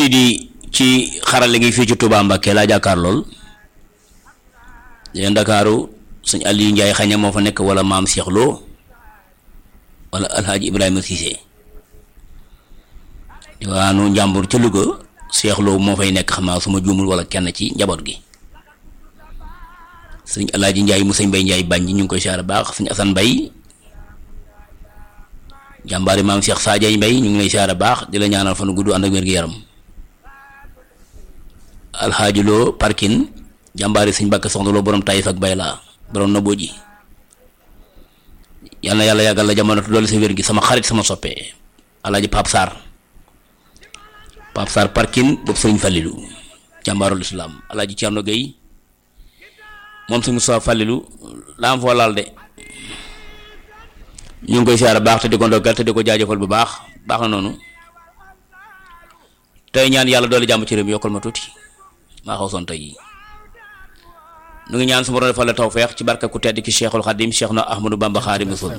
Sidi ci xarale gi fii ci Touba Mbacké laa jàkkaar lool yéen Ndakaaru sëñ Aliou Ndiaye xaña moo fa nekk wala maam Cheikh Lo wala Alhaji Ibrahima Cissé diwaanu Njàmbur ca Louga Cheikh Lo moo fay nekk xam naa su ma juumul wala kenn ci njaboot gi sëñ Alhaji Ndiaye mu sëñ Mbay Ndiaye bañ ñu ngi koy siyaare baax sëñ Assane Mbay jàmbaari maam Cheikh Sadio Mbay ñu ngi lay siyaare baax di la ñaanal fan gudd ànd ak wér gu yaram Alhaji Lo Parkin jàmbaari sëñ Mbàkke soxna Lo borom Taïf ak Bayla borom Naboo ji yal na yàlla yàggal la jamono doole sa wér gi sama xarit sama soppee Alhaji Pape Sarr Parkin boobu sëñ Fallilu jàmbaarul islam Alhaji Thierno Gueye moom sëñ Moussa Fallilu la am foo laal de ñu ngi koy siyaare baax te di ko ndokkal te di ko jaajëfal bu baax na noonu tey ñaan yàlla doole jàmm ci réew mi yokkal ma tuuti maa xaw son tey nu ngi ñaan su ma doon defal la tawfeex ci barka ku tedd ki Cheikhul Khadim Cheikh na Ahmadou Bamba Khadim Rasul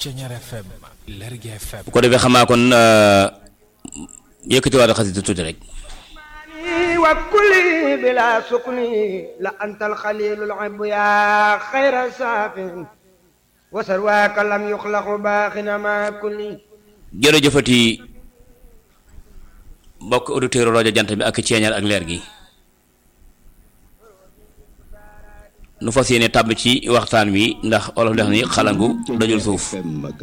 bu ko defee xamaa kon yëkkati waat xasida tuuti rek wa kulli bila sukni la antal khalilul abu ya khayra safin wa sarwaka lam yukhlaqu baaxina ma kulli jërëjëfati mbokk auditeur rajo jant bi ak ceeñal ak leer gi nu fas yéene tàbb ci waxtaan wi ndax olof def ni xalangu dajul suuf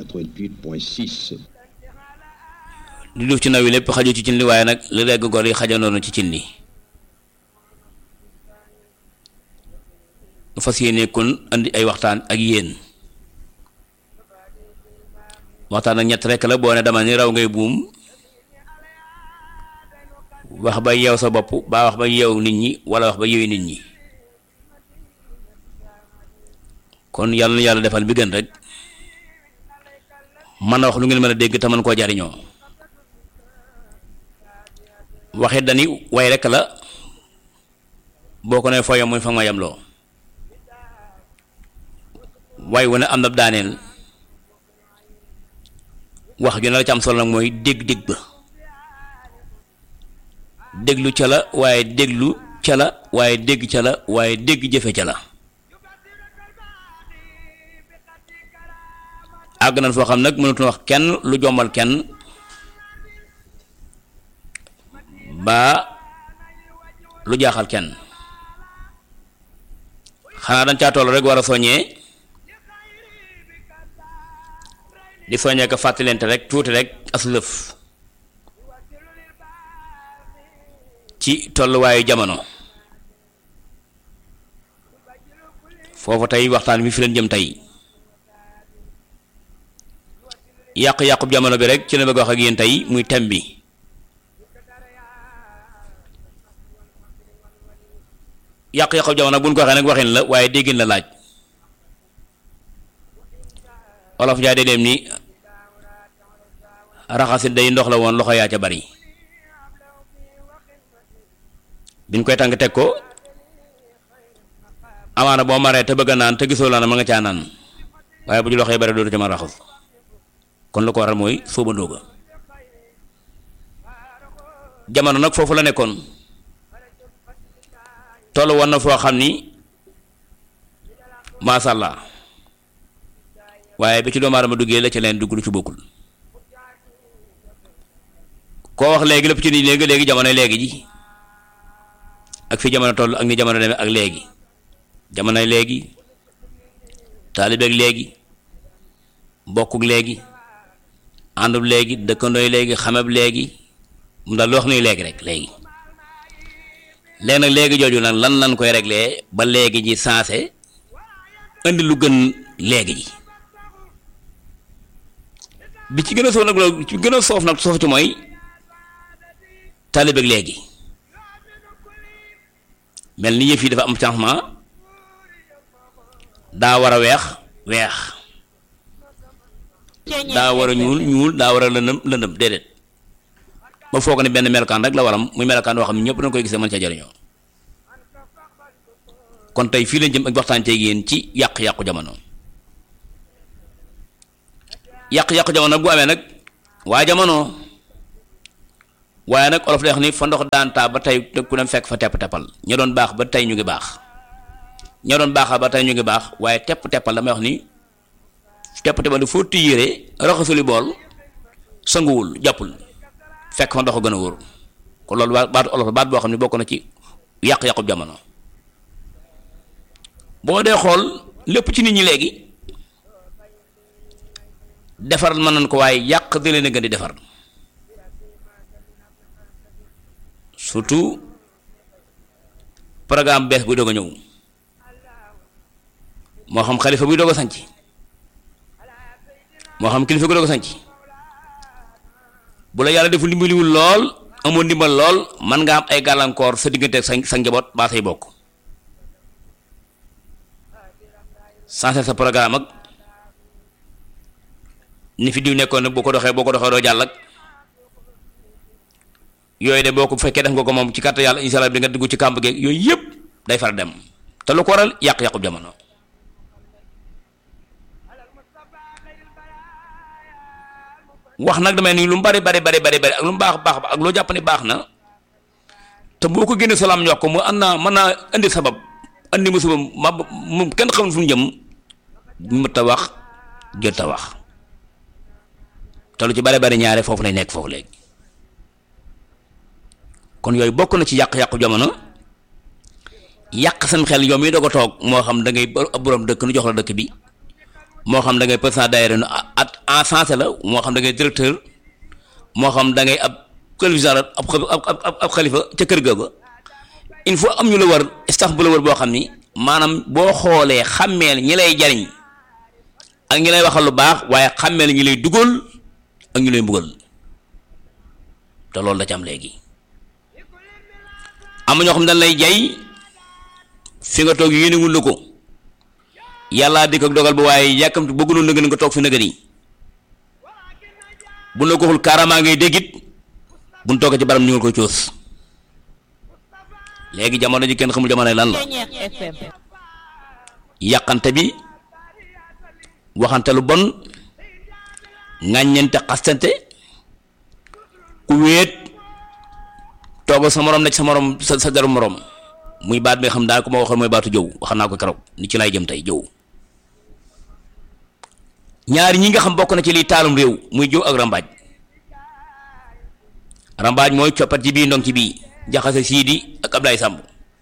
li duuf ci naw yi lépp xaju ci cin li waaye nag li regg gor yi xajandoona ci cin li nu fas yéene kon andi ay waxtaan ak yéen waxtaan ak ñett rekk la boo ne dama ni raw ngay buum wax ba yeew sa bopp baa wax ba yeew nit ñi wala wax ba yeewi nit ñi kon yàlla na yàlla defal bi gën rek mën na wax lu ngeen mën a dégg te mën koo jariñoo waxit dani way rekk la boo ko ne fooyam muy fa ma yam loo way wane am na daaneel wax ju ne la ci am solo nag mooy dégg-dégg ba déglu ca la waaye déglu ca la waaye dégg ca la waaye dégg jëfe ca la àgg nañ foo xam nag mënatu wax kenn lu jombal kenn ba lu jaaxal kenn xanaa dañ caa toll rek war a soññee di soññee ko fàttalente rek tuuti rek as lëf ci tolluwaayu jamono foofu tey waxtaan wi fi leen jëm tey yàqu-yàqub jamono bi rek ci la bëgg wax ak yéen tey muy thème bi yàqu-yàqub jamono bu ñu ko waxee nag waxin la waaye déggin la laaj olof Njaay day dem ni raxasit day ndox la woon loxo yaa ca bari biñ koy tàng teg ko amaana boo maree te bëgg a naan te gisoo la na ma nga caa naan waaye bu ju loxo yi bari dootu ca ma raxas kon lu ko waral mooy sóoba ndóoga jamono nag foofu la nekkoon tollu woon na foo xam ni masha Allah waaye bi ci doomu aadama duggee la ca leen dugg lu ci bokkul koo wax léegi lépp ci ni léegi jamono léegi ji ak fi jamono toll ak ni jamono demee ak léegi jamonoy léegi taalibeeg léegi bokkuk léegi àndub léegi dëkkandooy léegi xameb léegi mu daal lu wax nuy léegi rek léegi nag léegi jooju nag lan koy réglé ba léegi ji sensé indi lu gën léegi ji bi ci gën a soof nag loolu ci gën a soof nag soof ci mooy taalibeeg léegi mel ni yëf yi dafa am changement daa war a weex daa war a ñuul daa war a lëndëm déedéet ba foog ne benn melokaan rek la waram muy melokaan woo xam ne ñëpp dañ koy gisee mën ca jariñoo kon tey fii lañ jëm ak waxtaan ceeg yéen ci yàq-yàqu jamono yàq-yàqu jamono bu amee nag waa waaye nag olof day wax ni fa ndox daan taa ba tey ku dem fekk fa tepp-teppal ña doon baax ba tey ñu ngi baax ña doon baaxal ba tey ñu ngi baax waaye tepp-teppal damay wax ni tepp-teppal foo tuyéree raxasuli bool sanguwul jàppul fekk fa ndox a gën a wóor kon loolu baatu olof baat boo xam ne bokk na ci yàq-yàqub jamono. boo dee xool lépp ci nit ñi léegi defar mën nañ ko waaye yàq di leen a gën di defar surtout programme bees buy doog a ñëw moo xam xalifa buy doog a sanc moo xam kilifa buy doog a sanc bu la yàlla deful ndimbaliwul lool amoon ndimbal lool man nga am ay gàllankoor sa diggante ak sa njaboot baa say bokk sansé sa programme ak ni fi diw nekkoon boo ko doxee doo jàll ak yooyu de boo ko fekkee def nga ko moom ci kàttan yàlla insha Allah di nga dugg ci kàmb geeg yooyu yëpp day far dem te lu ko waral yàq-yàqub jamono. wax nag damay ni lu mu bari ak lu mu baax ak loo jàpp ni baax na te boo ko génnee salaam ñokk mu mën naa indi sabab andi musiba moom kenn xamul fu mu jëm mu ta wax jot a wax te lu ci bari ñaare foofu lay nekk foofu léegi kon yooyu bokk na ci yàq-yàqu jamono yàq seen xel yow mii doog a toog moo xam da ngay borom dëkk nu jox la dëkk bi moo xam da ngay président daayira nu at encensé la moo xam da ngay directeur moo xam da ngay ab télévision ab xalifa ca kër ga ba il faut am ñu la war staff bu la war boo xam ni maanaam boo xoolee xàmmeel ñi lay jariñ ak ñi lay waxal lu baax waaye xàmmeel ñi lay dugal ak ñu lay mbugal te loolu da ci am léegi am ñoo xam ne dañ lay jay fi nga toog yéenewul la ko yàllaa di ko dogal ba waaye yàkkamti bëgguloon na nga toog fi nëgën yi bu la ko waxul kaaramaa ngay déggit buñ toogee ci baram ñu ngi koy coos léegi jamono ji kenn xamul jamono lan la yàqante bi waxante lu bon ŋàññente xastante ku wéet toogal sa morom nekk sa morom sa deru morom muy baat bi nga xam daal ko ma waxoon mooy baatu jëw wax naa ko keroog ni ci lay jëm tey jëw ñaari ñi nga xam bokk na ci liy taalum réew muy jëw ak rambaaj rambaaj mooy coppat ci bii ndong ci bii jaxase Sidi ak Ablaye Samb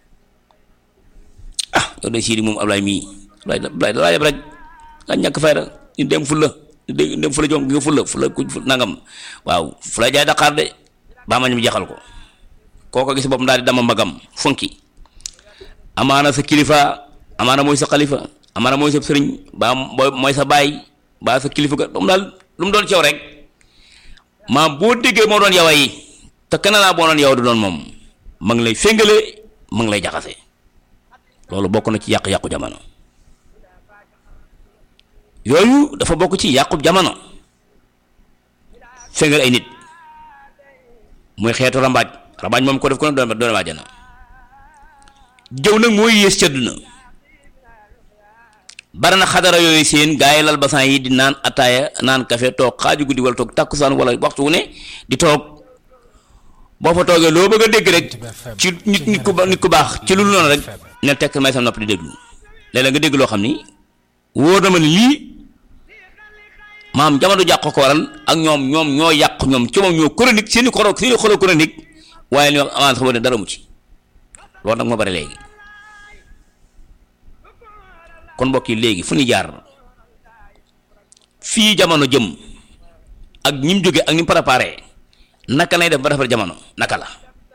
yow de Sidi moom Ablaye mii Ablaye dalaa yeb rek nga ñàkk fayda ñu dem fulla dem fulla jom nga fulla nangam waaw fu lay jaay Dakar de baa ma ñu jaxal ko kooko gis boppam daal di dama magam funki amaana sa kilifa amaana mooy sa xalifa amaana mooy sa sëriñ baa mooy sa baay baa sa kilifa ga moom daal lu mu doon ci yow rek maam boo déggee moo doon yow yi te keneen laa boo doon yow du doon moom ma ngi lay féngale ma ngi lay jaxase loolu bokk na ci yàq-yàqu jamono yooyu dafa bokk ci yàqu jamono féngal ay nit muy xeetu rambaaj moom ko def ko ne doon waajana jëw nag mooy yées ci àdduna bari na xadara yooyu seen gaa yi lal basan yi di naan ataaya naan café toog xaaju guddi wala toog takkusaan wala waxtu wu ne di toog boo fa toogee loo bëgg a dégg rek ci nit ku baax ci lu noonu rek ne tekk may sam nopp di déglu léeg-léeg nga dégg loo xam ni wóor na ma ni lii maam jamono jàq ko waral ak ñoom ñoo yàq ñoom ci moom ñoo chronique seeni xolo chronique waaye li wax avance xamoo ne dara mu ci loolu nag moo bari léegi kon mbokk yi léegi fu ñu jaar fii jamono jëm ak ñi mu jóge ak ñi mu préparé naka lay def ba defar jamono naka la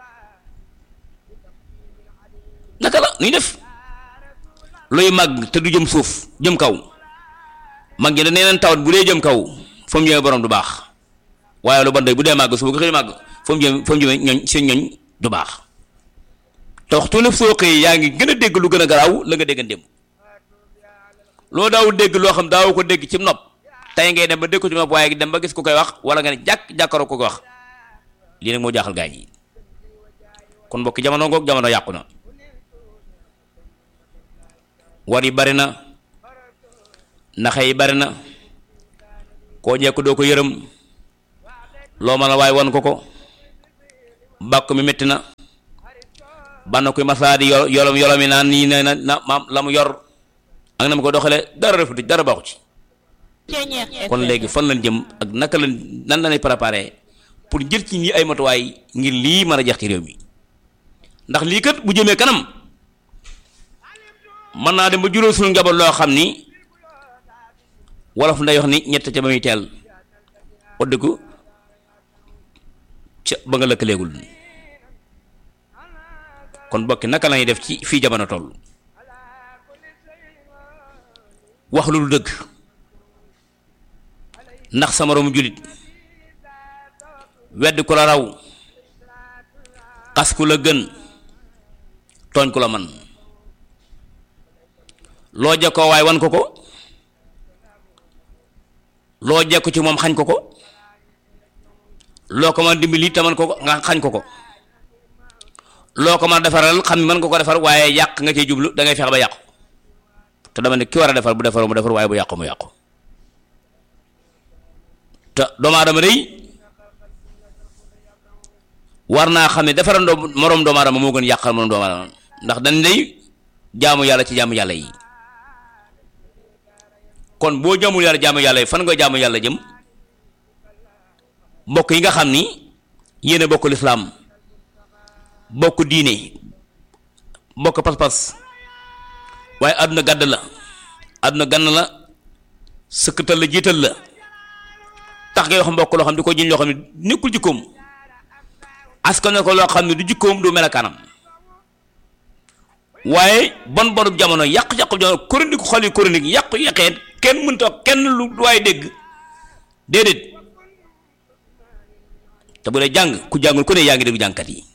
nu ñu def luy màgg te du jëm suuf jëm kaw mag ñi da nee nañ tawat bu dee jëm kaw fa mu jëmee borom du baax waaye lu bon day bu dee màgg suuf nga xëy màgg fa mu jëmee ñooñ seen ñooñ du baax te waxtu ne soo xëy yaa ngi gën a dégg lu gën a garaaw la nga déggan démb loo daawul dégg loo xam daaw ko dégg ci nopp tey ngay dem ba dégg ko ci nopp waaye dem ba gis ku koy wax wala nga ne jàkkaaroo ko koy wax lii nag moo jaaxal gaañ yi kon mbokki jamono ngoog jamono yàqu na war yi bari na naxe yi bari na koo jekk doo ko yërëm loo mën a waaye wan ko bàkk mi métti na bann koy masaadi yolom yi naan nii na maam la mu yor ak na ma ko doxale dara refuti dara baaxu ci kon léegi fan lañ jëm ak naka lañ nan lañuy préparer pour jël ci ñi ay matuwaay ngir lii mën a jeex ci réew mi ndax lii kat bu jëmee kanam mën naa dem ba juróom suñu njaboot loo xam ni wolof nday wax ni ñett ca ba muy teel oddiku ca ba nga lëkkaleegul kon bokki naka lañuy def ci fii jamono toll wax lu dëgg ndax sa moroomu jullit wedd ku la raw xas ku la gën tooñ ku la man loo jekkoo waay wan ko ko loo jekku ci moom xañ ko ko loo ko mën dimbali te man ko ko nga xañ ko ko loo ko mën defaral xam ni mën nga ko defar waaye yàq nga cee jublu da ngay fexe ba yàqu te dama ne ki war a defar bu defaroo mu defar waaye bu yàqu mu yàqu te doomu aadama day war naa xam ne defarandoo moroom doomu aadama moo gën yàqal moroom doomu aadama ndax dañ lay jaamu yàlla ci jaamu yàlla yi kon boo jaamul yàlla jaamu yàlla yi fan nga jaamu yàlla jëm mbokk yi nga xam ni yéen a bokk lislaam bokk diine bokk pas-pas waaye àdduna gàdd la àdduna gann la sëkkatal la jiital la tax nga wax mbokk loo xam di ko jiñ loo xam ne nekkul jikkoom askan ko loo xam ne du jikkoom du melakaanam waaye bon bonub jamono yàqu-yàqu jamono chronique xol yi chronique yàqu-yàqeet kenn mënta kenn lu waaye dégg déedéet te bu dee jàng ku jàngul ku ne yaa ngi déglu jàngkat yi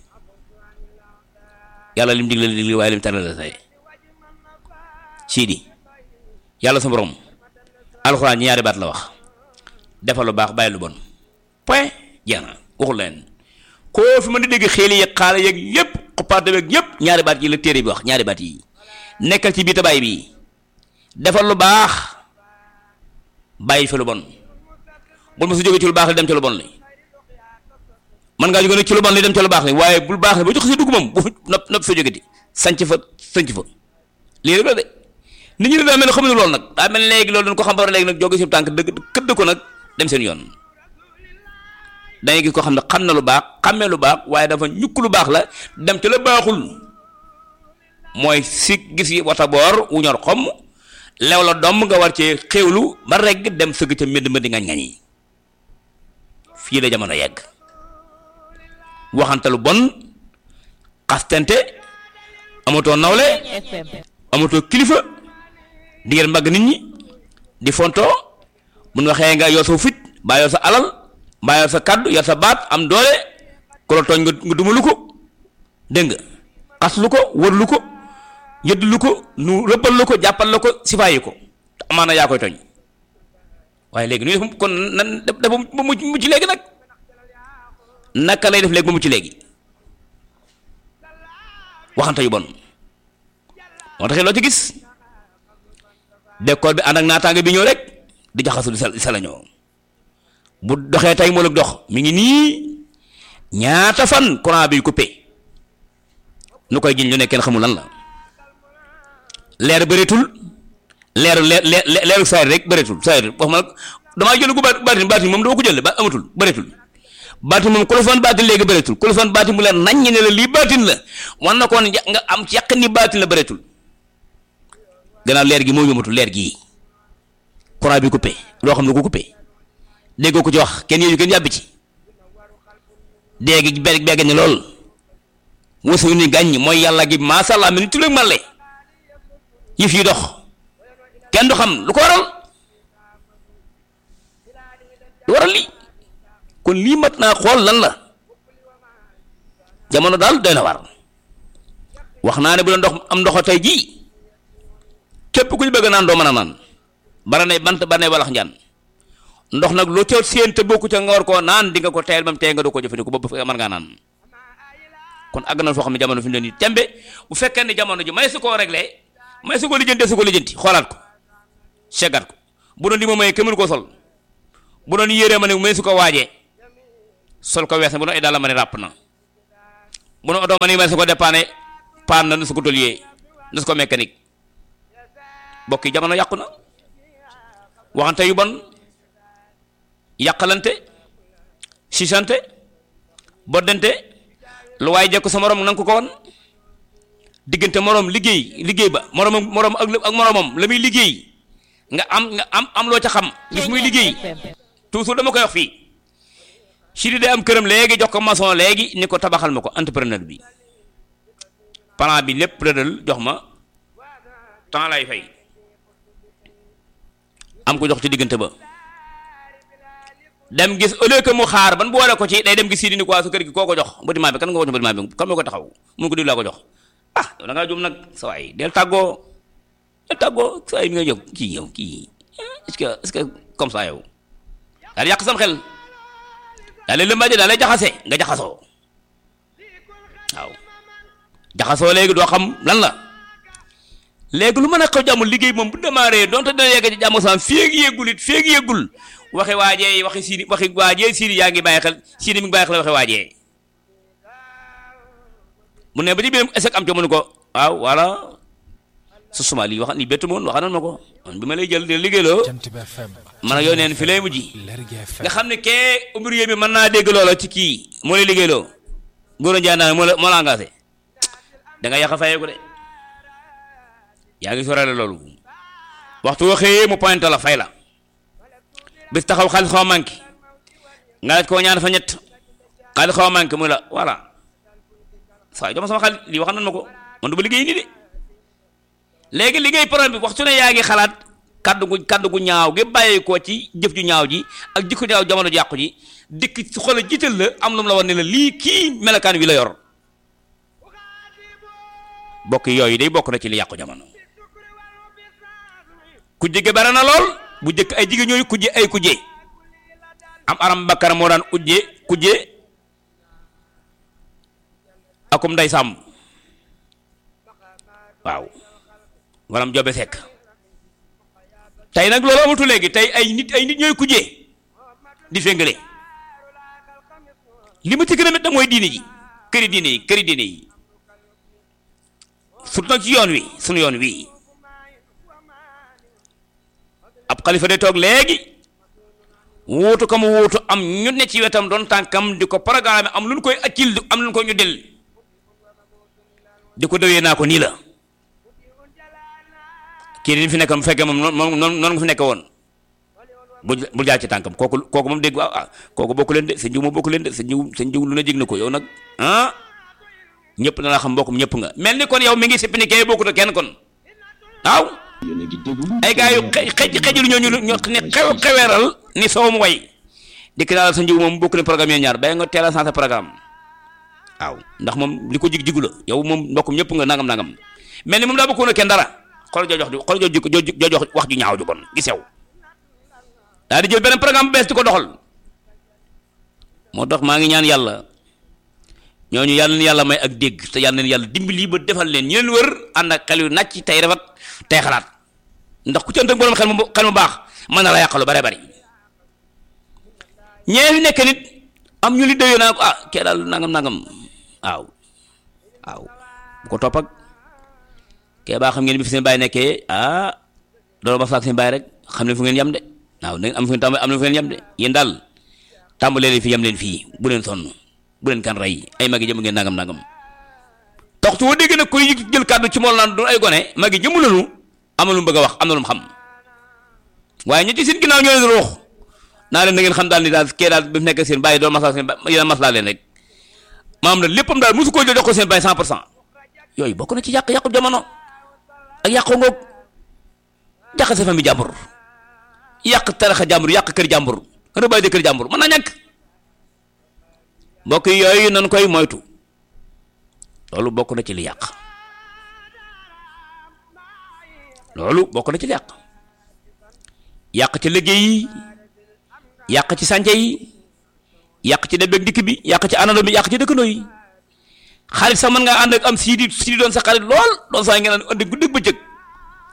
yàlla lim digle la digle waaye lim tere la say siidi yàlla sa borom alxuraan ñi ñaari baat la wax defal lu baax bàyyi lu bon point jeex na waxul leen koo fi mën di dégg xéeli yeeg xaala yeeg yépp xuppaate beeg yépp ñaari baat yi la téere bi wax ñaari baat yi nekkal ci bii te bàyyi bii defal lu baax bàyyi fi lu bon bul ma su jógee ci lu baax li dem ci lu bon li man ngaa jóge nag ci lu bon li dem ci lu baax li waaye bul baax li ba jox si dugg moom bu nopp fa jóge di sanc fa lii rek la de nit ñi ne daa mel ne xamuñu loolu nag daa mel ne léegi loolu dañ ko xam ba léegi nag jóge si tànk dëgg këdd ko nag dem seen yoon dangay gis ko xam ne xam na lu baax xàmmee lu baax waaye dafa ñukk lu baax la dem ci la baaxul mooy si gis yi wata boor wu ñor xomm lew la domm nga war cee xéewlu ba regg dem sëgg ca mbënd mbëndi ngañ-ngañ yi fii la jamono yegg waxante lu bon xastante amatoo nawle amatoo kilifa di ngeen mbagg nit ñi di fontoo mun waxee nga yor sa fit baa yor sa alal mbaa yor sa kaddu yor sa baat am doole ku la tooñ nga dumalu ko dégg nga xas lu ko wër lu ko yëdd lu ko nu rëbbal lu ko jàppal la ko sifaayi ko te amaana yaa koy tooñ waaye léegi nu def kon nan def ba mucc léegi nag naka lay def léegi ba mucc léegi waxante yu bon moo tax loo ci gis bekkoor bi ànd ak naataange bi ñëw rek di jaxasu di salañoo bu doxee tey moo la dox mi ngi nii ñaata fan courant bi coupé nu koy jiñ lu ne kenn xamul lan la leer bëreetul leeru saayir rek bëreetul saayir wax ma damaa jël gu baatin moom dama ko jël ba amatul bëreetul baatin moom ku la fan baatin léegi bëreetul ku la fan baatin mu leen nañ ne la lii baatin la wan na koon nga am ci yàq ni baatin la bëreetul gannaaw leer gi moo yomatul leer gii courant bi coupé loo xam ne ko coupé déggoo ko ci wax kenn yéeju kenn yàbbi ci dégg begg ne lool wasu ni gàññ mooy yàlla gi macha allah mi ni tuleeg màlle yëf yi dox kenn du xam lu ko waral lii kon lii mat naa xool lan la jamono daal doy na war wax naa ne bu doon ndox am ndoxo tey jii képp ku ñu bëgg naan doo mën a naan bara nay bant bara nay walax njaan ndox nag loo ca séen te bokku ca nga war koo naan di nga ko teyal ba mu tey nga doo ko jëfandikoo boobu mën ngaa naan kon àgg na foo xam ne jamono fi mu ne nii tembe bu fekkee ne jamono ji may su koo réglé may su ko lijjanti xoolaat ko seggat ko bu doon li ma may kenn mënu koo sol bu doon yéree ma ne may su ko waajee sol ko wees na bu doon ay daal la ma ne ràpp na bu nu oto ma ni ma su ko dépanner paan na su ko toliyee na su ko mécanique bokk yi jamono yàqu na waxante yu bon yàqalante sisante boddante lu waaye jekku sa morom na nga ko won diggante morom liggéey ba morom ak moromam la muy liggéey nga am loo ca xam gis muy liggéey toujours dama koy wax fii si di day am këram léegi jox ko maçon léegi ni ko tabaxal ma ko entrepreneur bi plan bi lépp rëddal jox ma temps lay fay am ko jox ci diggante ba dem gis au lieu que mu xaar ban boole ko ci day dem gis si di ni quoi su kër gi koo ko jox bâtiment bi kan nga ko jox bâtiment bi kan moo ko taxaw mun ko diw laa ko jox yow da ngaa jum nag sa waay del tàggoo sa waay mi nga jóg kii est-ce que comme ça yow daal yàq sam xel daal lay lëmbaaje daal lay jaxase nga jaxasoo waaw jaxasoo léegi doo xam lan la léegi lu mën a xew jàmm liggéey moom bu démarré donte dina yegg ci jàmm sam féeg yéegul waxi waajee waxi waajee siidi yaa ngi bàyyi xel siidi mi ngi bàyyi xel waxi waajee mu ne ba ci biir échec am ca mu ne ko waaw voilà su suma lii wax ni bettu moon waxanan ma ko man bi ma lay jël di liggéeyloo man ak yow neen fi lay mujj nga xam ne kee ouvrier bi mën naa dégg loola ci kii moo lay liggéeyloo góor a njaay moo la engagé da nga yàq fayeeku de yaa ngi sorale loolu waxtu woo xëyee mu pointé la fay la bis taxaw xaalis xaw a manqué nga laaj koo ñaan fa ñett xaalis xaw a manqué muy la voilà saa jox ma sama xaalis lii waxam nan ma ko man du ba liggéey nii de léegi liggéey problème bi waxtu ne yaa ngi xalaat kaddu gu ñaaw gi bàyyi ko ci jëf ju ñaaw ji ak jikko ñaaw jamono ji yàqu ji dikk su xool jiital la am lu mu la war ne la lii kii melakaan wi la yor bokk yooyu day bokk na ci li yàqu jamono ku jege bare na lool bu jëkk ay jigéen ñooyu kujje ay kujje am aram bakkar moo daan kujje akum nday sàmm waaw waram jobe sekk tey nag loolu amatu léegi tey ay nit ñooy kujje di féngale li ma ci gën a met nag mooy diine ji këri diine yi surtout nag ci yoon wi sunu yoon wi ab xalifa day toog léegi wuutu ko mu wuutu am ñu ne ci wetam doon tànkam di ko programme am lu ñu koy accil am lu ñu koy ñu del di ko dëwee naa ko nii la kii ni fi nekk mu fekkee moom noonu nga fi nekk woon bul jaar ci tànkam kooku moom dégg kooku bokku leen de sa njiw moom bokku leen de sa njiw lu ne jig na ko yow nag ñëpp na la xam mbokkum ñëpp nga mel ni kon yow mi ngi sippi ni kay bokkut ak kenn kon waaw ay gars yu xejul ñoo ne xeweeral ni soow mu way dikk naa la sa njiw moom bokku leen programme yéen ñaar bay nga teel a sensé programme waaw ndax moom li ko jigu la yow moom mbokkum ñëpp nga nangam mel ni moom daa bokkoon ak kenn dara xool joo wax ju ñaaw ju bon gi sew daa di jël beneen programme bu bees di ko doxal moo tax maa ngi ñaan yàlla ñooñu yàlla na yàlla may ak dégg te yàlla na yàlla dimbali ba defal leen ñu leen wër ànd ak xel yu nàcc tey rafet tey xalaat ndax ku ci ànd ak borom xel mu baax mën na la yàqalu bare bari ñee fi nekk nit am ñu li déyoo naa ko kee daal nangam waaw bu ko topp ak kee baa xam ngeen bi fi seen bàyyi nekkee doolu maslaak seen bàyyi rek xam ne fu ngeen yem de waaw da am fu ngeen tàmbalee am na fu ngeen yem de yéen daal tàmbalee leen fi yem leen fii bu leen sonn bu leen kan rey ay magi jëm ngeen nangam toxtu wa dégg nag koy jël kàddu ci mool naan du ay gone magi jëmu lanu am na lu mu bëgg a wax am na lu mu xam waaye ñi ci seen ginnaaw ñoo leen ruux naa leen da ngeen xam daal ni daal kee daal bi mu nekk seen bàyyi doon maslaa seen yéen maslaa leen rek maam na léppam daal mosu koo jël jox ko seen bàyyi 100% yooyu bokk na ci yàqu jamono ak yàqu ngoog yàq sa famille jàmbur yàq taraxa jàmbur yàq kër jàmbur rëbaay de kër jàmbur mën naa ñàkk mbokk yooyu nan koy moytu loolu bokk na ci li yàq yàq ci liggéey yi yàq ci sànce yi yàq ci dem ak dikk bi yàq ci anando bi yàq ci dëkkandoo yi xarit sax mën ngaa ànd ak am siidi doon sa xarit lool doon saa ngeen ànd guddi bëccëg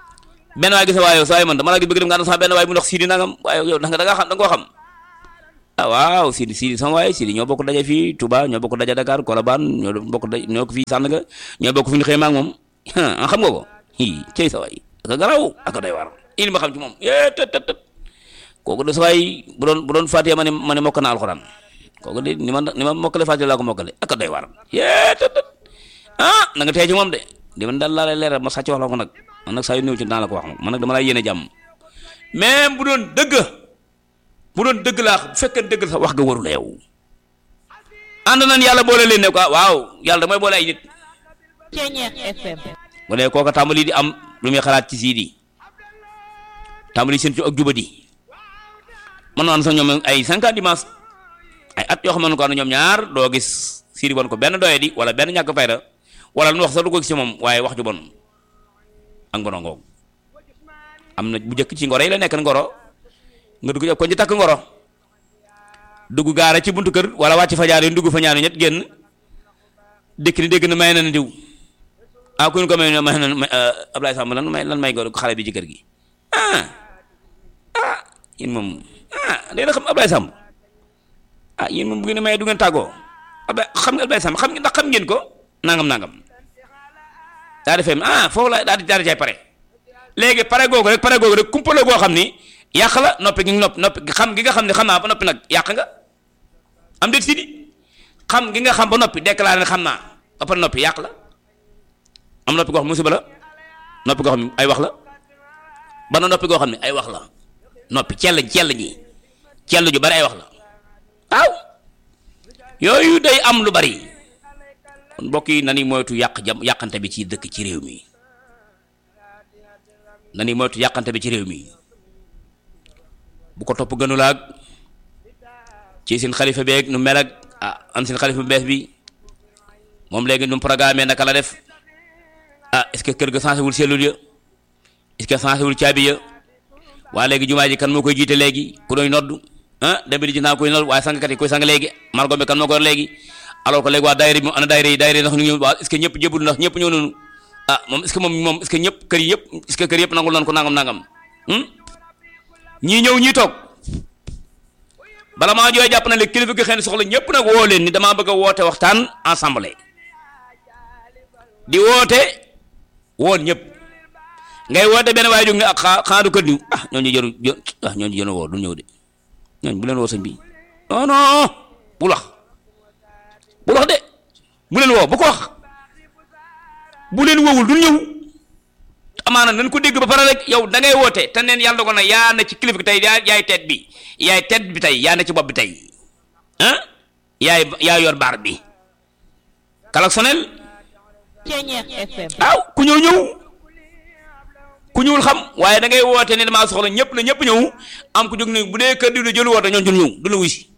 benn waay gis waaye saa yi man dama laa gis bëgg dem nga ànd sama benn waay mu ndox siidi nangam waaye yow ndax nga da ngaa xam da nga koo xam ah waaw Sidi sama waay Sidi ñoo bokk daje fii Touba ñoo bokk daje Dakar Colobane ñoo bokk daje ñoo ko fii Sandaga ñoo bokk fi ñu xëy ma ak moom xam nga ko cey sa waay aka garaw aka doy war il ma xam ci moom tët kooku de sa waay bu doon fàttee ma ne mokk na alxuraan kooku de ni ma mokkale fàttee laa ko mokkale aka doy war tët na nga tey ci moom de di man daal laa lay leeral ma sàcc wax la ko nag man nag saa yu néew ci daan la ko wax man nag dama lay yéene jàmm même bu doon dëgg laa bu fekkee dëgg sax wax nga warul yow ànd nañ yàlla boole leen ne quoi waaw yàlla damay boole ay nit. FM. bu dee kooka tàmbali di am lu muy xalaat ci Sidi tàmbali seen ci ak jubadi man naan sax ñoom ay 50 dimanche ay at yoo xam ne ko ñoom ñaar doo gis Sidi woon ko benn doye di wala benn ñàkk fayda wala lu wax sax du ko gis ci moom waaye wax ju bon ak bono ngoog am na bu njëkk ci ngoro yi la nekk ngoro nga dugg ko ci takk ngoro dugg gaara ci buntu kër wala wàcc fa jaar yi dugg fa ñaari ñett génn dëkk ni dégg na may na diw ku ñu ko may na Ablaye Samb lan may ko xale bi ci kër gi yéen moom léegi xam Ablaye Samb yéen moom bu ngeen may du ngeen tàggoo xam nga Ablaye Samb ndax xam ngeen ko nangam daa defee foofu la daa di jaay pare léegi pare googu rek kumpale goo xam ni yàq la noppi xam gi nga xam ne xam naa ba noppi nag yàq nga am déet Sidi xam gi nga xam ba noppi déclaré ne xam naa ba pare noppi yàq la am noppi goo xam musiba la noppi goo xam ne ay wax la ba na noppi goo xam ne ay wax la noppi cell ju bari ay wax la waaw yooyu day am lu bari kon mbokk yi nani moytu yàqante bi ci dëkk ci réew mi nani moytu yàqante bi ci réew mi bu ko topp gënulaag ci seen xalifa beeg nu mel ak an seen xalifa bu bees bi moom léegi nu mu programme naka la def est-ce que kër ga changé wul cellule ya est-ce que changé wul caabi ya waa léegi jumaa ji kan moo koy jiite léegi ku doy noddu dem bi di gis naa koy nodd waaye sangkat yi koy sang léegi margo bi kan moo ko yor léegi alors que léegi waa daayira bi ana daayira yi ndax ñu ñëw waa est-ce que ñëpp jébul ndax ñëpp ñëw nañu moom est-ce que ñëpp kër yëpp nangul nañ ko nangam ñii ñëw ñii toog bala maa jooy jàpp na léegi kilifa gi xëy na soxla ñëpp nag woo leen ni damaa bëgg a woote waxtaan ensemble di woote woon ñëpp ngay woote benn waaye jóg ne ak xaadu kër niw ñooñu jëru woo du ñëw de ñooñu bu leen woo sëñ bi non bu wax de bu leen woo bu ko wax bu leen woowul du ñëw amaana nañ ko dégg ba pare rek yow da ngay woote te neen yàlla dogal na yaa na ci kilifa gi tey yaay teet bi tey yaa na ci bopp bi tey yaa yor baar bi kalaksonel waaw ku ñëw ku ñëwul xam waaye da ngay woote ne damaa soxla ñëpp ñëw am ku jóg ne bu dee kër di la jëlu woote ñoom ñëw du la wuy si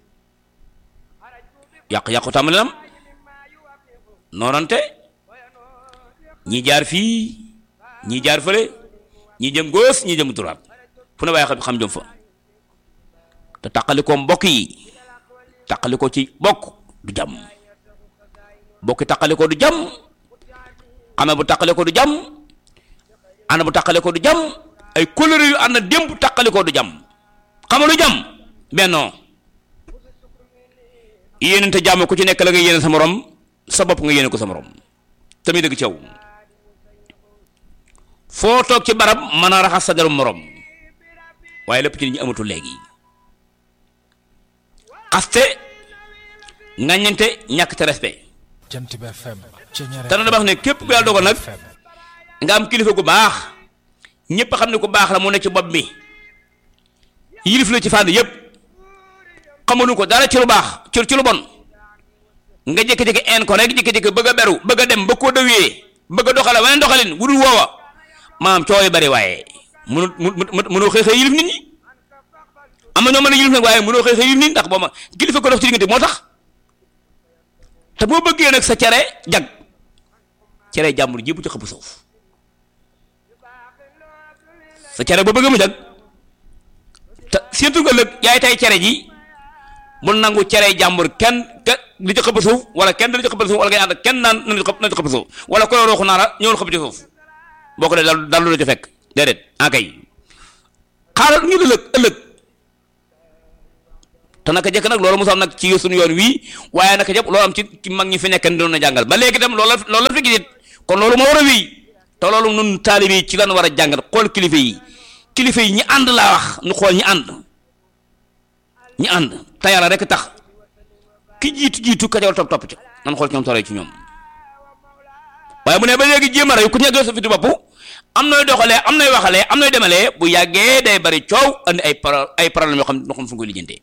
yàqu tàmbali nam noonante ñi jaar fii ñi jaar fële ñi jëm gauche ñi jëm droite fu ne waaye xam jëm fa te tàqalikoo mbokk yi tàqalikoo ci bokk du jàmm bokki tàqalikoo du jàmm xame bu tàqalikoo du jàmm ana bu tàqalikoo du jàmm ay kóllëre yu ànd démb tàqalikoo du jàmm xama lu jàmm bennoo yéenante jàmm ku ci nekk la nga yéene sa morom sa bopp nga yéene ko sa morom tamit dëgg caw foo toog ci barab mën a raxas sa derum morom waaye lépp ci nit ñi amatul léegi xaste ngaññante ñàkk te respect te na wax ne képp ku yàlla dogal nag nga am kilifa gu baax ñëpp xam ne ku baax la mu ne ci bopp mi yilif la ci fànn yëpp xamuñu ko dara ci lu baax ci lu bon nga jékki-jékki een ko rek jékki-jékki bëgg a beru bëgg a dem ba koo dawee bëgg a doxale waneen doxalin wudul woowa maam coow yu bari waaye mënoo xëy yilif nit ñi am na ñoo mën a yilif nag waaye mënoo xëy yilif nit ndax boo ma kilifa ko dox ci diggante moo tax te boo bëggee nag sa cere jag cere jàmbur ji bu ci xëpp suuf sa cere boo bëggee mu jag te surtout que ëllëg yaay tay cere ji bul nangu cere jàmbur kenn di ci xëpp suuf wala kenn di ci xëpp suuf wala ngay ànd ak kenn naan nañu xëpp suuf wala ko rooxu naara ñëwul xëpp ci suuf boo ko dee dal lu la ci fekk déedéet akay xaaral ñu ëllëg te naka jëkk nag loolu mosam nag ci suñu yoon wii waaye naka jëpp loolu am ci mag ñi fi nekk doon na jàngal ba léegi itam loolu la fi gisit kon loolu moo war a wii te loolu nun taalibe yi ci lan war a jàngal xool kilifa yi ñi ànd laa wax nu xool ñi ànd te yàlla rek tax ki jiitu ka jawal topp ca nan xool ci ñoom toroy ci ñoom waaye mu ne ba léegi jéem a rey ku nekk sa fitu bopp am nooy doxalee am nooy waxalee am nooy demalee bu yàggee day bari coow andi ay problème yoo xam ne fu nga koy lijjantee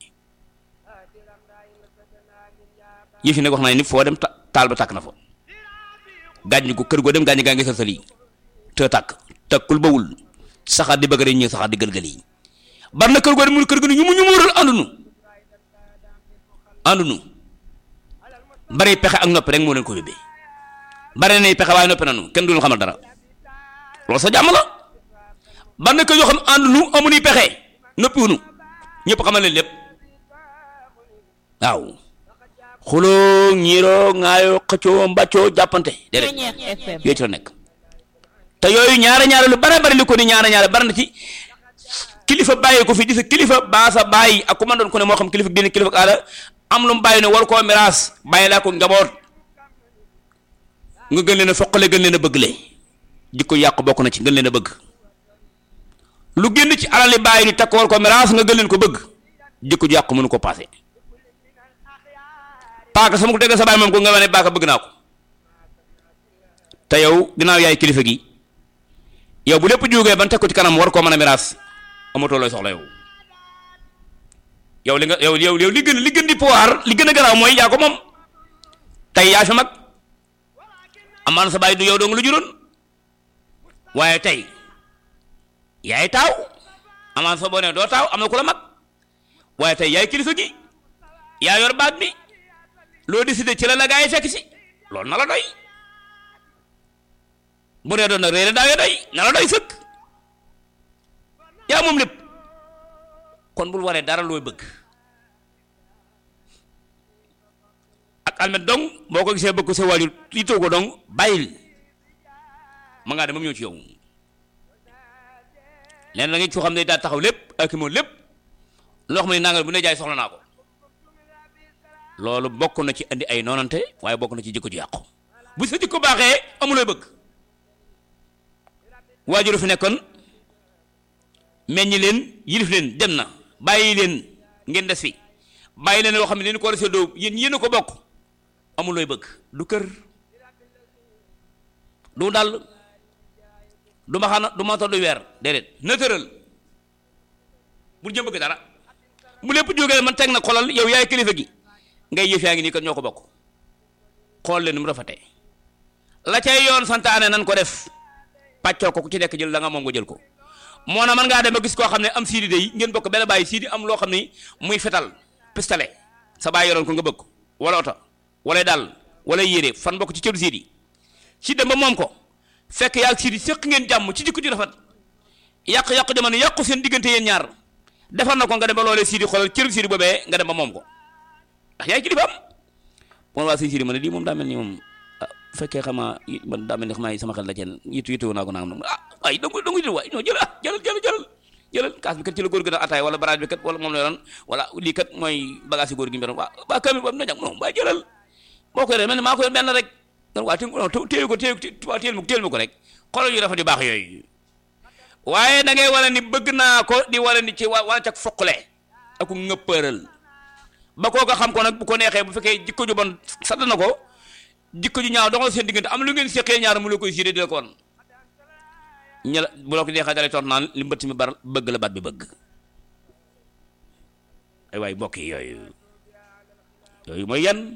yëf yi nag wax naa ni foo dem taal ba tàkk na fa gàññi ko kër goo dem gàññi gaa ngi sal yi te takkul bawul saxaat di bëgg rek ñëw saxaat di gëlgël yi bar na kër goo dem mu kër gi ñu mural àndunu bari pexe ak noppi rek moo leen ko yóbbee bari nay pexe waaye noppi nanu kenn du ñu xamal dara loolu sa jàmm la bar na kër yoo xam àndunu amuñuy pexe noppiwunu ñëpp xamal leen lépp waaw xuloo ñiiroo ŋaayoo xëccoo mbàccoo jàppante déedéet yooyu ci la nekk te yooyu ñaare lu bare bari li ko ni ñaare bari na ci kilifa bàyyi ko fi di sa kilifa baa sa bàyyi ak ku man doon ko ne moo xam kilifa diine kilifa aada am lu mu bàyyi ne war koo miraas bàyyi laa ko njaboot nga gën leen a foqale gën leen a bëggle jikko yàqu bokk na ci gën leen a bëgg lu génn ci alali bàyyi ni takk war ko miraas nga gën leen ko bëgg jikko ju yàqu mënu ko passé paaka sama ko dégg sa bàyyi moom ko nga wane paaka bëgg naa ko te yow ginnaaw yaay kilifa gi yow bu lépp jógee ban teg ko ci kanam war koo mën a miraas amatoo looy soxla yow li gën di pouvoir li gën a garaaw mooy yaa ko moom tey yaa fi mag amaan sa bàyyi du yow dong lu juróon waaye tey yaay taaw amaan sa boo nee doo taaw am na ku la mag waaye tey yaay kilifa gi yaa yor baat bi loo décidé ci la gaa yi fekk si loolu na la doy bu dee doon nag réer daawee doy na la doy sëkk yaa moom lépp kon bul waree dara looy bëgg ak almet dong boo ko gisee bëgg ko sa waajur yittoo ko dong bàyyil ma ngaa dem ba mu ñëw ci yow leen da nga ci xam ne daa taxaw lépp ak moom lépp loo xam ne nangal bu ne jaay soxla naa ko loolu bokk na ci andi ay noonante waaye bokk na ci jikko ju yàqu bu sa jikko baaxee amulooy bëgg waajuru fi nekkoon meññi leen yilif leen dem na bàyyi leen ngeen des fi bàyyi leen loo xam ne leen ko war a séddoo yéen a ko bokk amulooy bëgg du kër du dal du maxana du mata du weer déedéet na tëral bul jëm bëgg dara bu lépp jógee man teg na xolal yow yaay kilifa gi ngay yëf yaa ngi nii kat ñoo ko bokk xool leen mu rafetee la cay yoon santaane nan ko def pàccoo ko ku ci nekk jël la nga moom nga jël ko moo na man ngaa dem ba gis koo xam ne am siidi day ngeen bokk benn bàyyi siidi am loo xam ne muy fetal pistolet sa bàyyi yoroon ko nga bëgg wala oto wala daal wala yére fan bokk ci cëru siidi si dem ba moom ko fekk yaa ak siidi sëq ngeen jàmm ci jikko ju rafet yàq jamono yàqu seen diggante yéen ñaar defar na ko nga dem ba loolee siidi xoolal cëru siidi boobee nga dem ba moom ko ndax yaay kilifaam moom waa sëñ siidi ma ne lii moom daa mel ni moom bu fekkee xamaa man daa mel ni xamaa sama xel la ceen yitu naa ko naam waaye dangu yitu waay non jëlal kaas bi kat ci la góor gi doon ataay wala baraaj bi kat wala moom la yoroon wala lii kat mooy bagage yi góor gi mbiroon waa kamil boobu na jàng non waaye jëlal moo koy rek mel ni maa ko yor benn rek waa téel ma ko rek xoolal yu rafet yu baax yooyu waaye da ngay wala ni bëgg naa ko di wala ni ci wala cag foqale ak ngëppëral ba koo ko xam ko nag bu ko neexee bu fekkee jikko ju bon sadd na ko jikko ju ñaaw doxal seen diggante am lu ngeen seqee ñaar mu la koy siidee di la ko woon ñela bu la ko neexee dalay tont naan li mbëtt mi bar bëgg la baat bi bëgg ay waay bokk yi yooyu mooy yan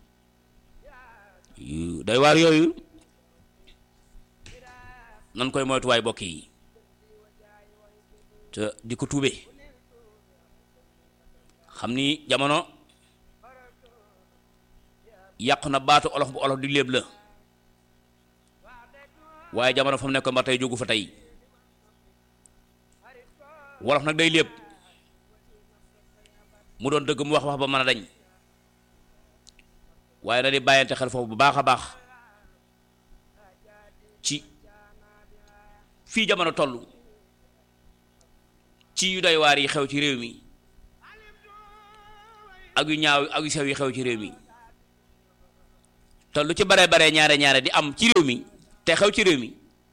yu day waar yooyu nan koy moytu waay bokk yi te di ko tuube xam ni jamono yàqu na baatu olof bu olof di léeb la waaye jamono fa mu nekkoon ba tey jógu fa tey wolof nag day léeb mu doon dëgg mu wax ba mën a dañ waaye na di bàyyante xel foofu bu baax a baax ci fii jamono toll ci yu doy waar yi xew ci réew mi ak yu ñaaw ak yu sew yi xew ci réew mi te lu ci bare ñaare di am ci réew mi te xew ci réew mi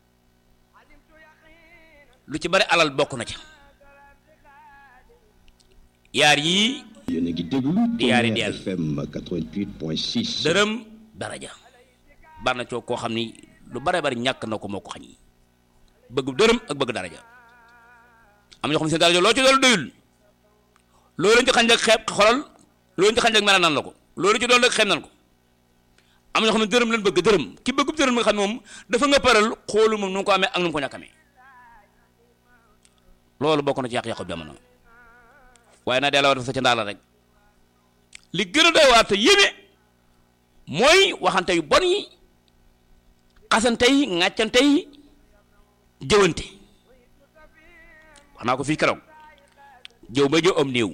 lu ci bare alal bokk na ca yaar yii yéen a ngi déglu di yaari di FM 88.6 dërëm daraja bar na coo koo xam ni lu bare ñàkk na ko moo ko xañ yi bëgg dërëm ak bëgg daraja am ñoo xam ne seen daraja loo ci doolu doyul loolu lañ ci xañ rek xeeb xolal loolu lañ ci xañ rek mel nan la ko loolu ci doolu rek xeeb nan ko am ñoo xam ne dërëm lañ bëgg dërëm ki bëgg dërëm nga xam ne moom dafa nga paral xoolu moom nu mu ko amee ak nu mu ko ñàkk amee loolu bokk na ci yàq-yàqu jamono waaye naa delloo dafa sa ca ndaala rek li gën a doy waar te yéeme mooy waxante yu bon yi xasante yi ŋàccante yi jëwante wax naa ko fii keroog jëw ba jëw am néew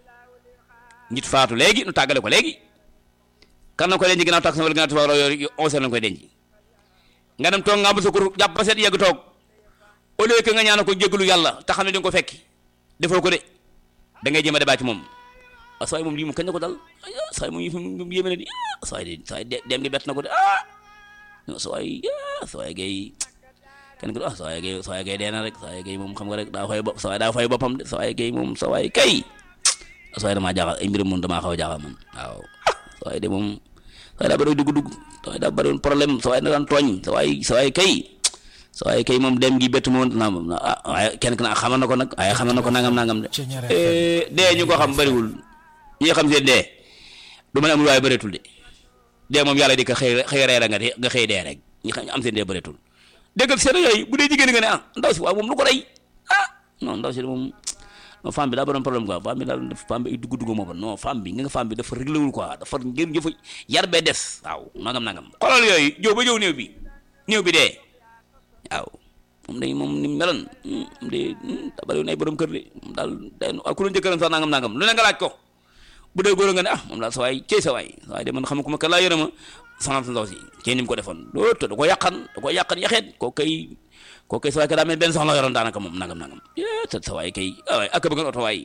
nit faatu léegi nu tàggale ko léegi kan na ko denc ginnaaw tax wala ginnaaw tubaab yooyu 11 lañ koy denc nga dem toog nga am sa kur jàpp ba seet yegg toog au lieu que nga ñaana ko jéggalu yàlla te xam ne di nga ko fekki defoo ko de da ngay jéem a débat ci moom ah saa yi moom lii mu kañ la ko dal saa yi moom yéeme na di saa yi dem ngi bett na ko de saa yi gay kenn ko saa yi gay dee na rek saa yi gay moom xam nga rek daa fay boppam de saa yi gay moom saa yi kay saa yi damaa jaaxal ay mbiram moom damaa xaw a jaaxal man waaw saa yi de moom saa yi daa bëri dugg saa yi daa bëri problème saa yi na daan tooñ saa yi kay moom dem gi bett moom waaye kenn ku ne xamal na ko nag waaye xamal na ko nangam de dee ñu ko xam bëriwul ñi xam seen dee du ma ne amul waaye bëreetul de dee moom yàlla di ko xëy ree la nga xëy dee rek ñi xam am seen dee bëreetul déggal seen yooyu bu dee jigéen nga ne ndaw si waaw moom lu ko rey non ndaw si moom non femme bi daa bëroon problème quoi femme bi dugg moo ba non femme bi nga femme bi dafa réglé wul quoi dafa ngir jëfa yar bee des waaw nangam xoolal yooyu jëw ba jëw néew bi dee waaw moom day moom ni meloon de da bëri ay borom kër de moom daal day ku la jëkkëram sax nangam lu ne nga laaj ko bu dee góor nga ne moom daal sa waay de man xam ko ma ka laa yërëma sanam sa ndaw si cey ni mu ko defoon doo da ko yàqan yaxeet koo kay sa waay ka daa mel benn soxla yoroon daanaka moom nangam te sa waay kay waay ak a bëggoon oto waay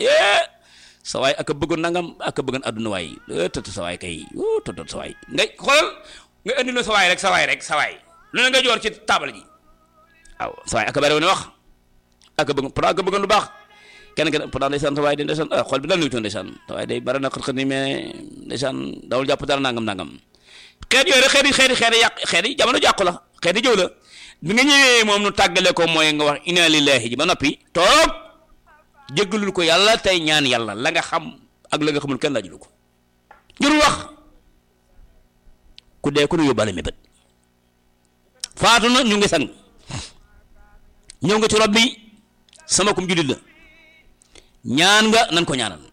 sa waay ak a bëggoon nangam ak a bëggoon adduna waay te sa waay kay te sa waay ngay xoolal nga indi la sa waay lu ne nga joor ci taabal ji waaw sa waay ak a bëri woon wax ak a bëggoon lu baax kenn pourtant ndeysaan sa waay de ndeysaan xool bi dal nuyu toon ndeysaan sa waay day bari na xët ni mais ndeysaan dawul jàpp dara nangam xeet yooyu rek xeet yi jamono jàqu la xeet yi jëw la bi nga ñëwee moom nu tàggale ko mooy nga wax inna lillahi ji ba noppi toog jéggalul ko yàlla tey ñaan yàlla la nga xam ak la nga xamul kenn laajulu ko jërul wax ku dee ku nu yóbbaale mébét faatu na ñu ngi sang ñëw nga ci rob bi sama kum jullit la ñaan nga nan ko ñaanal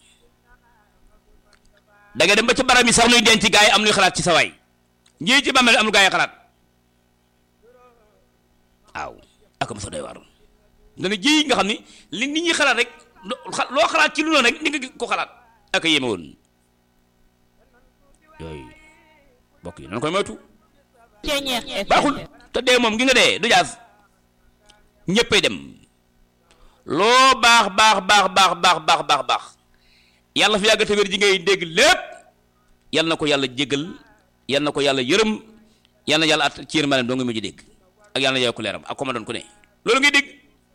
da nga dem ba ci barab yi sax nuy denc gaa yi am nuy xalaat ci sa waay njii ci bàmmeel amul gaa yi xalaat waaw ak ma sa doy waar dana ji nga xam ni li nit ñi xalaat rek loo xalaat ci lu noonu rek ni nga ko xalaat ak yéeme woon yooyu bokk yi nan koy moytu baaxul te dee moom gi nga dee du jaas ñëppay dem loo baax yàlla fi yàgg te wér ji ngay dégg lépp yal na ko yàlla jégal yal na ko yàlla yërëm yal na yàlla at ci yërmandeem doo nga mujj dégg ak yàlla na yokk leeram ak ko ma doon ku ne loolu ngay dégg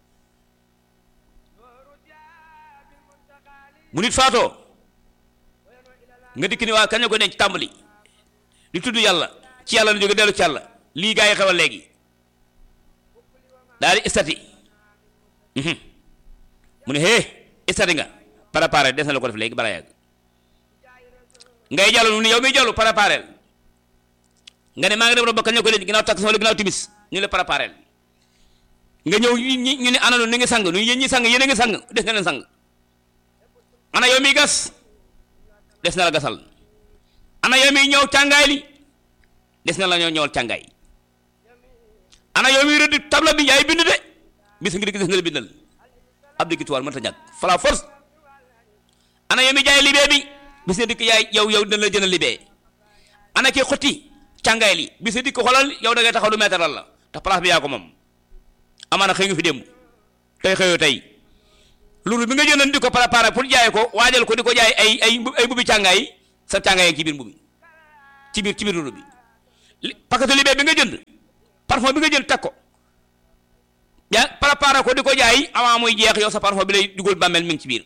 mu nit faatoo nga dikk ni waa kañ la ko denc tàmbali di tudd yàlla ci yàlla na jóge dellu ci yàlla lii gaa yi xewal léegi daal di istati mu ne istati nga préparé des na la ko def léegi bala yàgg ngay jàll nu ni yow miy jàllu préparé nga ne maa ngi dem ba kañ la ko denc ginnaaw takk wala ginnaaw timis ñu le préparé nga ñëw ñu ne ana ni ngi sang nu yéen ñi sang yéen a ngi sang des na leen sang ana yow miy gas des na la gasal ana yow miy ñëw càngaay li des na la ñëwal càngaay ana yow miy rëdd tabla bi yaay bind de bis ngi des na la bindal ab dikituwaar mënta ñàkk fala force ana yow mi jaay libee bi bis ne dikk yaay yow dina la jënd libee ana ki xotti càngaay li bis ne dikk xoolal yow da ngay taxaw du meetaral la te place bi yaa ko moom amaana xëy nga fi démb tey xëyoo tey loolu bi nga jëndoon di ko préparer pour jaay ko waajal ko di ko jaay ay mbubi càngaay sa càngaay ci biir mbubi ci biir loolu bi paquet libé bi nga jënd parfum bi nga jënd teg ko yaa préparer ko di ko jaay avant muy jeex yow sa parfum bi lay dugal bàmmeel mi ngi ci biir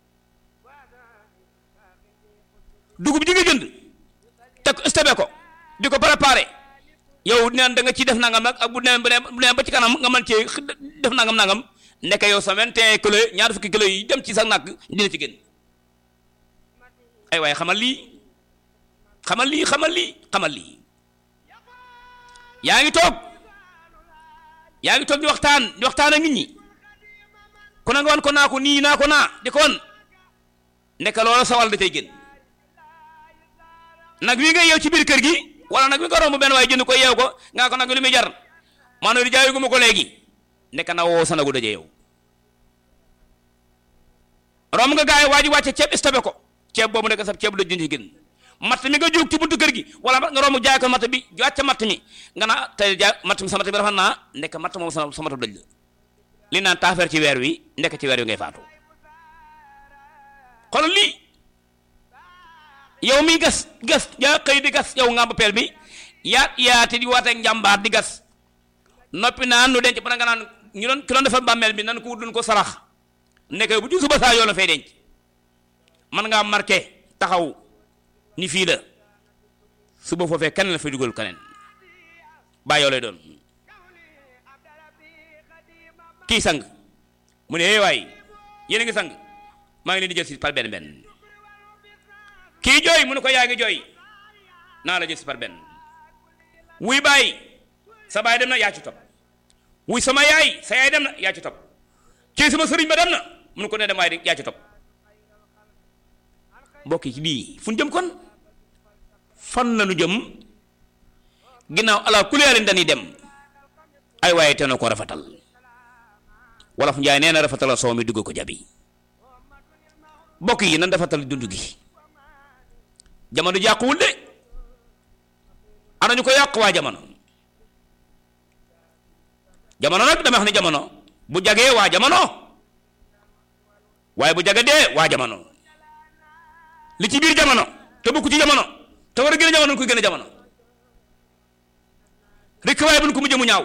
dugub ji nga jënd teg stébé ko di ko préparer yow neen da nga ci def nangam nag ak bu nee ba ci kanam nga mën cee def nangam nekk yow sa 21 kilo ñaar fukki kilo yi dem ci sa nag dina ci gën ay waaye xamal lii yaa ngi toog di waxtaan ak nit ñi ku na nga wan ko naa ko nii naa ko naa di ko wan nekk loolu sawal da cay gën nag wi nga yeew ci biir kër gi wala nag wi nga romb benn waaye jënd ko yeew ko nga ko nag lu muy jar maanaam di jaayu gu ma ko léegi nekk na woo sa nagu daje yow romb nga gaay waa ji wàcce ceeb stoppé ko ceeb boobu nekk sax ceeb la jënd ci gën matt mi nga jóg ci buntu kër gi wala nga romb jaay ko matt bi wàcce matt mi nga naa tey jaay matt mi sa matt bi rafet naa nekk matt moom sa matt dëj la li naan taafeer ci weer wi nekk ci weer wi ngay faatu xoolal lii yow mi gas yaa xëy di gas yow nga ba peel bi yaati di waate njàmbaar di gas noppi naan nu denc ba nga naan ñu doon ki doon defal bàmmeel bi nan ko wut ko sarax nekk bu ci suba saa yoo la fay denc man ngaa marqué taxaw ni fii la suba foofee kenn la fay dugal keneen baa yoo lay doon kii sang mu ne waay yéen a ngi sang maa ngi leen di jël si par benn kii jooy mu ne ko yaa ngi jooy naa la jël si par benn wuy bàyyi sa baay dem na yaa ci topp wuy sama yaay sa yaay dem na yaa ci topp kii sama sëriñ ba dem na mu ne ko ne dem waaye yaa ci topp mbokk yi lii fu ñu jëm kon fan la ñu jëm ginnaaw ala kulli dañuy dem ay waaye te na ko rafetal wala fu njaay nee na rafetal soo mi dugg ko jabi mbokk yi nan rafetal dund gi jamono yàquwul de ana ñu ko yàq waa jamono nag dama wax ne jamono bu jagee waa jamono waaye bu jagadee waa jamono li ci biir jamono te bokku ci jamono te war a gën a jamono koy gën a jamono rek waaye buñ ko mujjee mu ñaaw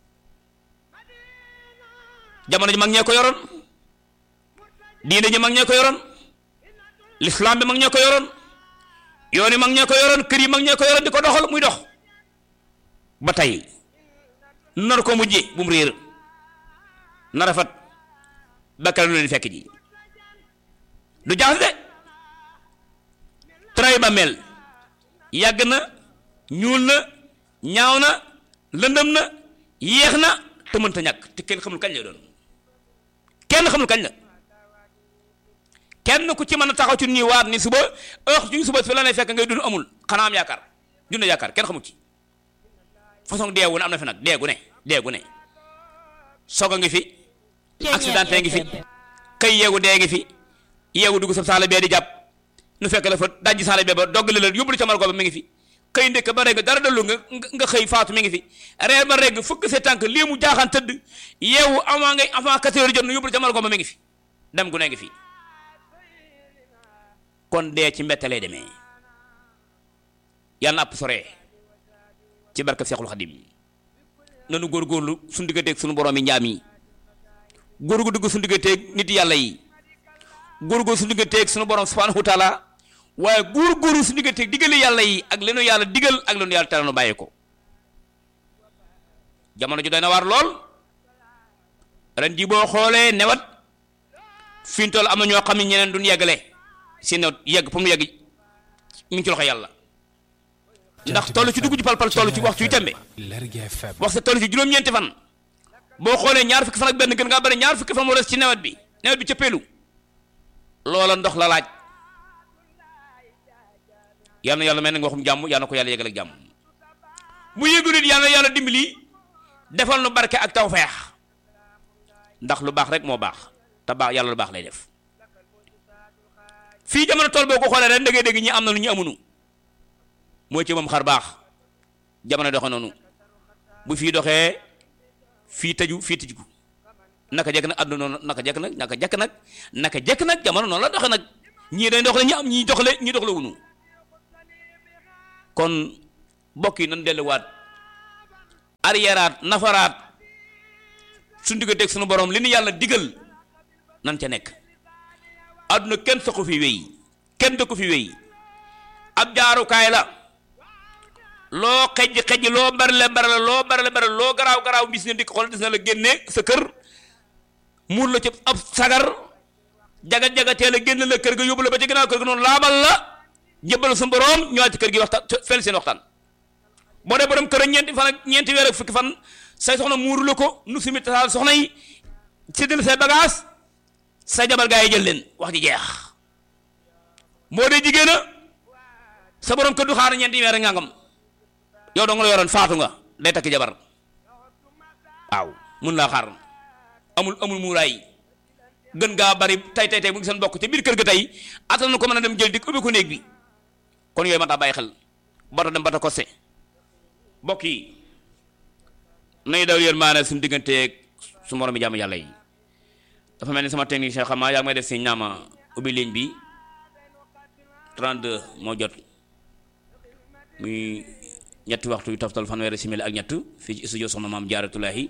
jamono ji mag ñee ko yoroon diine ji mag ñee ko yoroon l'islam bi mag ñee ko yoroon yoon yi mag ñee ko yoroon kër yi mag ñee ko yoroon di ko doxal muy dox ba tey nar ko mujjee bu mu réer na rafet bakkale lu leen fekk ji du jaas de tray ba mel yàgg na ñuul na ñaaw na lëndëm na yéex na te mënta ñàkk te kenn xamul kañ lay doon kenn xamul kañ la kenn ku ci mën a taxaw ci nii waat ni suba ci suba fi la lay fekk ngay dund amul xanaa am yaakaar dund yaakaar kenn xamul ci façon deewu ne am na fi nag deegu ne soog a ngi fi accidenté ngi fi kay yeegu dee ngi fi yeegu dugg sa saala bee di jàpp nu fekk la fa dajji saala bee ba dogg la yóbbu la ca margo ba mi ngi fi kay ndekk ba reg dara dallu nga xëy faatu mi ngi fi reer ba reg fukk sa tànk lii mu jaaxaan tëdd yeewu avant 4 heures jot nu yóbbu la ca margo ba mi ngi fi dem gu ne ngi fi kon dee ci mbette lay demee yàlla na àpp soree ci barke Seexul Xadim nanu góorgóorlu suñu digganteeg suñu borom yi njaam yi góorgu dugg suñu digganteeg nit yàlla yi góorgóorlu suñu digganteeg suñu borom subhanahu wa taala waaye góorgóorlu suñu digganteeg diggali yàlla yi ak leenu yàlla digal ak leenu yàlla tere nu bàyyi ko jamono ju doy na waar lool ren ji boo xoolee newat fi ñu toll am na ñoo xam ne ñeneen duñ yeggale si newat yegg pour mu yegg mi ngi ci loxo yàlla ndax toll ci dugg ci pal toll ci waxtu yu tembe wax sa toll ci juróom-ñeenti fan boo xoolee ñaar fukki fan ak benn gën ngaa bëri ñaar fukki fan moo des ci nawet bi cëppeelu loola ndox la laaj yal na yàlla mel na nga waxum jàmm yal na ko yàlla yeggal ak jàmm bu yëgul it yal na yàlla dimbali defal nu barke ak tawfeex ndax lu baax rek moo baax te baax yàlla lu baax lay def fii jamono tool boo ko xoolee ren da ngay dégg ñi am na lu ñu amunu mooy ci moom xar baax jamono doxe noonu bu fii doxee fii tëju naka jekk nag àdduna noonu naka jekk nag jamono noonu la doxe nag ñii dañ doxale ñi am ñi doxale wunu kon bokk yi nan delluwaat arrièreaat nafaraat suñu digganteeg suñu borom li nu yàlla digal nan ca nekk àdduna kenn sa ko fi wéy kenn da ko fi wéy ab jaarukaay la loo xej loo barale loo garaaw bis ne di ko xool des na la génne sa kër muur la ci ab sagar jaga-jagatee la génne la kër ga yóbbu la ba ci gannaaw kër ga noonu laabal la jébbal sa borom ñëwaat ci kër gi waxtaan fel seen waxtaan boo dee borom kër ak ñeenti weer ak fukki fan say soxna muuru la ko nu simi tasaal soxna yi séddale say bagage say jabar gaa yi jël leen wax ji jeex moo dee jigéena sa borom kër du xaar ñeenti weer ak ngàngam yow doo nga la yoroon faatu nga day takki jabar waaw mun laa xaar amul muuraay gën gaa bari tey mu ngi seen bokk ci biir kër ga tey atal na ko mën a dem jël di ubbi ko néeg bi kon yooyu ma tax bàyyi xel bata dem bata koste bokk yi nañu daw yéen maanaam suñu digganteeg su moromi jàmm yàlla yi dafa mel ni sama technicien xam yaa ngi may def si ñaama ubbi ligne bi 32 moo jot muy ñetti waxtu yu toftal fanweeri simili ak ñett fii ci studio soxna maam Jaaratulaahi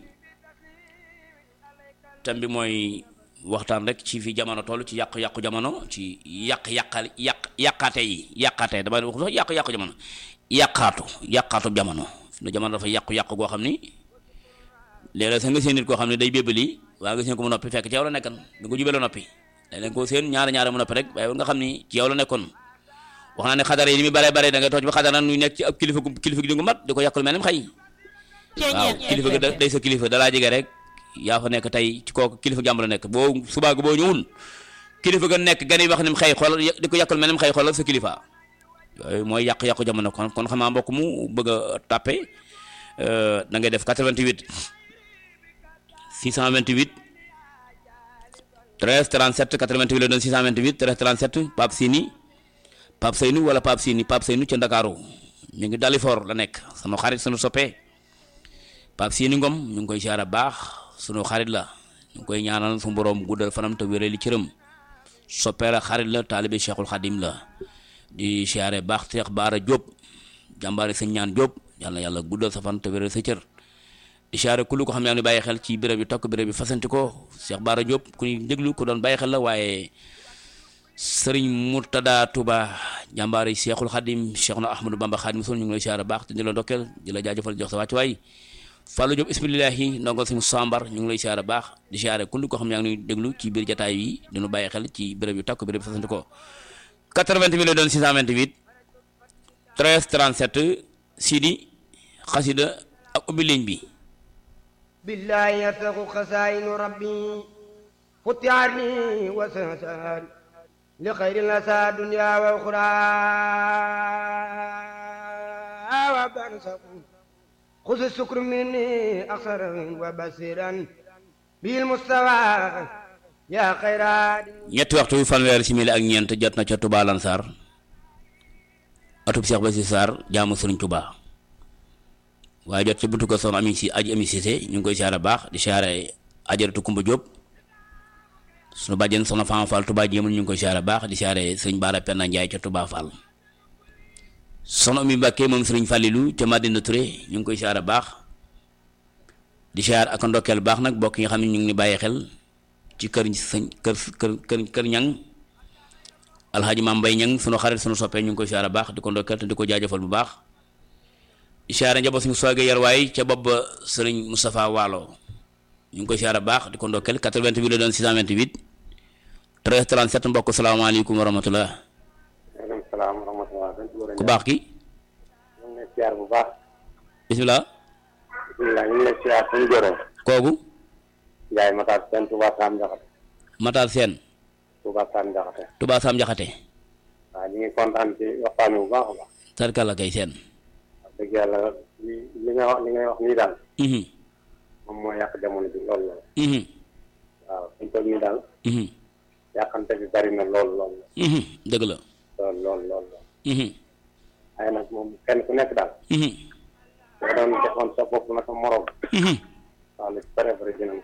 thème bi mooy waxtaan rek ci fi jamono toll ci yàqu jamono ci yàqaate dama wax sax yàqu jamono yàqaatu jamono fi jamono dafa yàqu goo xam ni léeg-léeg sa nga seen nit koo xam ne day bébbali waa nga seen ko mu noppi fekk ci yow la nekkoon da nga jubeloo noppi léeg-léeg koo seen ñaari mu noppi rek waaye nga xam ni ci yow la nekkoon wax naa ne xadara yi ni muy bare da ngay toog ba xadara nuy nekk ci ab kilifa gi di ko mat di ko yàqul mel ni xëy waaw kilifa gi day sa kilifa dalaa jege rek yaa fa nekk tey ci kooku kilifa jàmm la nekk boo subaa boo ñëwul kilifa ga nekk gan yi wax ni mu xëy xoolal di ko yàqul mel ni xëy xoolal sa kilifa yooyu mooy yàqu jamono kon xam naa mbokk mu bëgg a tàppe da ngay def 88 628 13 37 88 la doon 628 13 37 Pape Seynou wala Pape Seynou ca Ndakaaru ñu ngi Dalifort la nekk sama xarit sunu soppee Pape Seynou Ngom ñu ngi koy siyaare baax sunu xarit la ñu ngi koy ñaanal su borom guddal fanam te wéré li cëram soppee la xarit la taalibe Cheikhul Khadim la di siyaare baax Cheikh Baara Diop jàmbaare sëñ ñaan Diop yàlla guddal sa fan te wéré sa cër di siyaare ku lu ko xam ne yaa ngi bàyyi xel ci béréb bi tokk béréb bi fasanti ko Cheikh Baara Diop ku ñu déglu ku doon bàyyi xel la waaye Sëriñ Murtada Touba jàmbaari Cheikhul Khadim Cheikh na Ahmadou Bamba Khadim Rasul ñu ngi lay siyaare baax te di la ndokkeel di la jaajëfal jox sa wàccuwaay Fallou Diop bismillahi ndongal suñu sambar ñu ngi lay siyaare baax di siyaare kundi ko xam ne yaa ngi déglu ci biir jataay yi diñu bàyyi xel ci béréb yu takk béréb fasanti ko 88 la doon 628 13 37 Sidi xasida ak ubbi ligne bi billahi yartaqu xasaayinu rabbi xutiyaani wa sansan li xayri nasa dunya wa uxra wa barsaku xusu sukru minni aksaran wa basiran bil mustawa ya xayraadi ñetti waxtu fanweer simili ak ñeent jot na ca Touba Lansar atub Cheikh Bassi Sarr jaamu Sëriñ Touba waaye jot ci buntu ko soxna aji ami Cissé ñu ngi koy siyaare baax di siyaare ajaratu Kumba Diop sunu bàjjen soxna Fama Fall Touba jéemul ñu ngi koy siyaare baax di siyaare sëriñ Baara Penna Ndiaye ca Touba Fall soxna Oumy Mbacké moom sëriñ Fallilou ca Madina Touré ñu ngi koy siyaare baax di siyaare ak ndokkeel baax nag bokk yi nga xam ne ñu ngi ni bàyyi xel ci kër ñang alxaaji Maam Mbay ñang sunu xarit sunu soppee ñu ngi koy siyaare baax di ko ndokkeel te di ko jaajëfal bu baax di siyaare njaboot suñu soogee yarwaay ca bopp ba sëriñ Moustapha Waalo ñu ngi koy siyaare baax di ko ndokkeel 88 la doon 628 13 37 mbokk salaamaaleykum wa rahmatullah waaleykum salaam wa rahmatullah ku baax ki ñu ngi lay siyaar bu baax bismillah ñu ngi lay siyaar suñu jore kooku Njaay Matar Seen Touba Sam Jaxate Matar Seen Touba Sam Jaxate Touba Sam Jaxate waaw ñu ngi kontaan ci waxtaan wi bu baax a baax tarkala kay seen wax dëgg yàlla li ngay wax nii daal moom moo yàq jamono bi lool waaw suñ toll nii daal yàqante bi bari na lool dëgg la lool waaye nag moom kenn ku nekk daal boo doon defoon sa bopp naka moroom waaw lu ci bare dinañ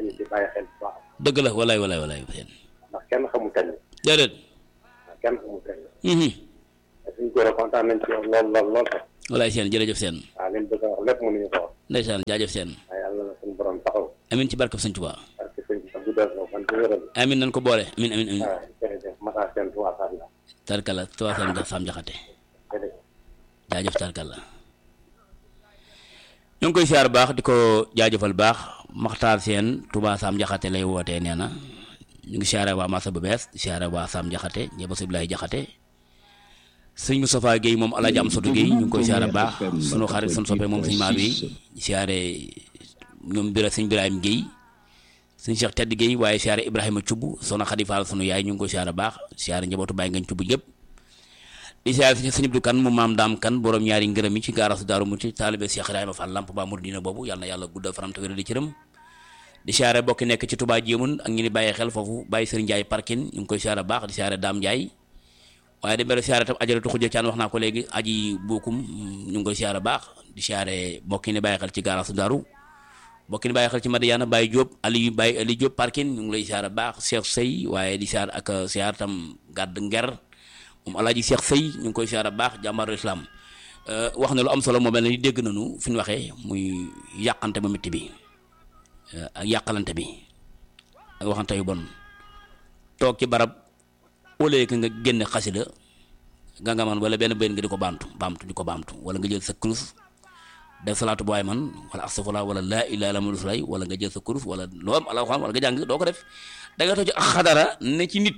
ñu ci bàyyi xel bu baax. dëgg la walaay seen. ndax kenn xamul kañ la. déedéet. waaw kenn xamul kañ la. suñu góor a kontaan nañ ci yow lool sax. walaay seen jërëjëf seen. waaw leen bëgg a wax lépp mënuñu ko wax. ndeysaan jaajëf seen. waaye yàlla na suñu borom taxaw. amin ci barkab sëñ Tuubaa. parce que sëñ bi guddal ko fan ci wéral. amin nañ ko boole amin. waaw jërëjëf Massa Sène Touba Sall. tarkala Sam Jaxate jaajëf tarkala ñu ngi koy siyaar baax di ko jaajëfal baax Maxtaar Seen Touba Sam Jaxate lay wootee nee na ñu ngi siyaare waa Massa bu bees di siyaare waa Sam Jaxate ñeba Sibilaay Jaxate sëñ Moustapha Guèye moom Alaaji Amsatu Guèye ñu ngi koy siyaare baax sunu xarit sunu soppe moom sëñ maam yi siyaare ñoom sëñ Birahim Guèye sëñ Cheikh Tedd Guèye waaye siyaare Ibrahima Cubb soxna Xadi Faal sunu yaay ñu ngi koy siyaare baax siyaare njabootu Baay Ngañ Cubb yëpp di siyaare sëñ Abdou Kan mu maam Daam Kan borom ñaari ngërëm yi ci gaarasu Daaru Muti taalibe Cheikh Ibrahima Fall lamp ba muridina boobu yàlla na yàlla guddal faram te wéral di cëram di siyaare bokki nekk ci Touba Jéemun ak ñi ni bàyyi xel foofu bàyyi Sëriñ Njaay parkin ñu ngi koy siyaare baax di siyaare Daam Njaay waaye di mbere siyaare tam ajaratu Xuja Caan wax naa ko léegi aji bokkum ñu ngi koy siyaare baax di siyaare bokki ni bàyyi xel ci gaarasu Daaru bokki ni bàyyi xel ci Madiana Baye Diop Ali Diop parkin ñu ngi lay siyaare baax Cheikh Sey waaye di siyaare ak siyaare tam gàdd nger moom alaaji Cheikh Sey ñu ngi koy siyaare baax jàmbaaru islam wax na lu am solo moo mel ne dégg nañu fi ñu waxee muy yàqante ba métti bi ak yàqalante bi ak waxante yu bon toog ci barab wala nga génne xasida nga man wala benn benn nga di ko baamtu wala nga jël sa kurus def salaatu bu waay man wala astafurlah wala laa ilaaha illa Allah wala nga jël sa kurus wala loo am alxuraan wala nga jàng doo ko def da nga toog ci ak xadara ne ci nit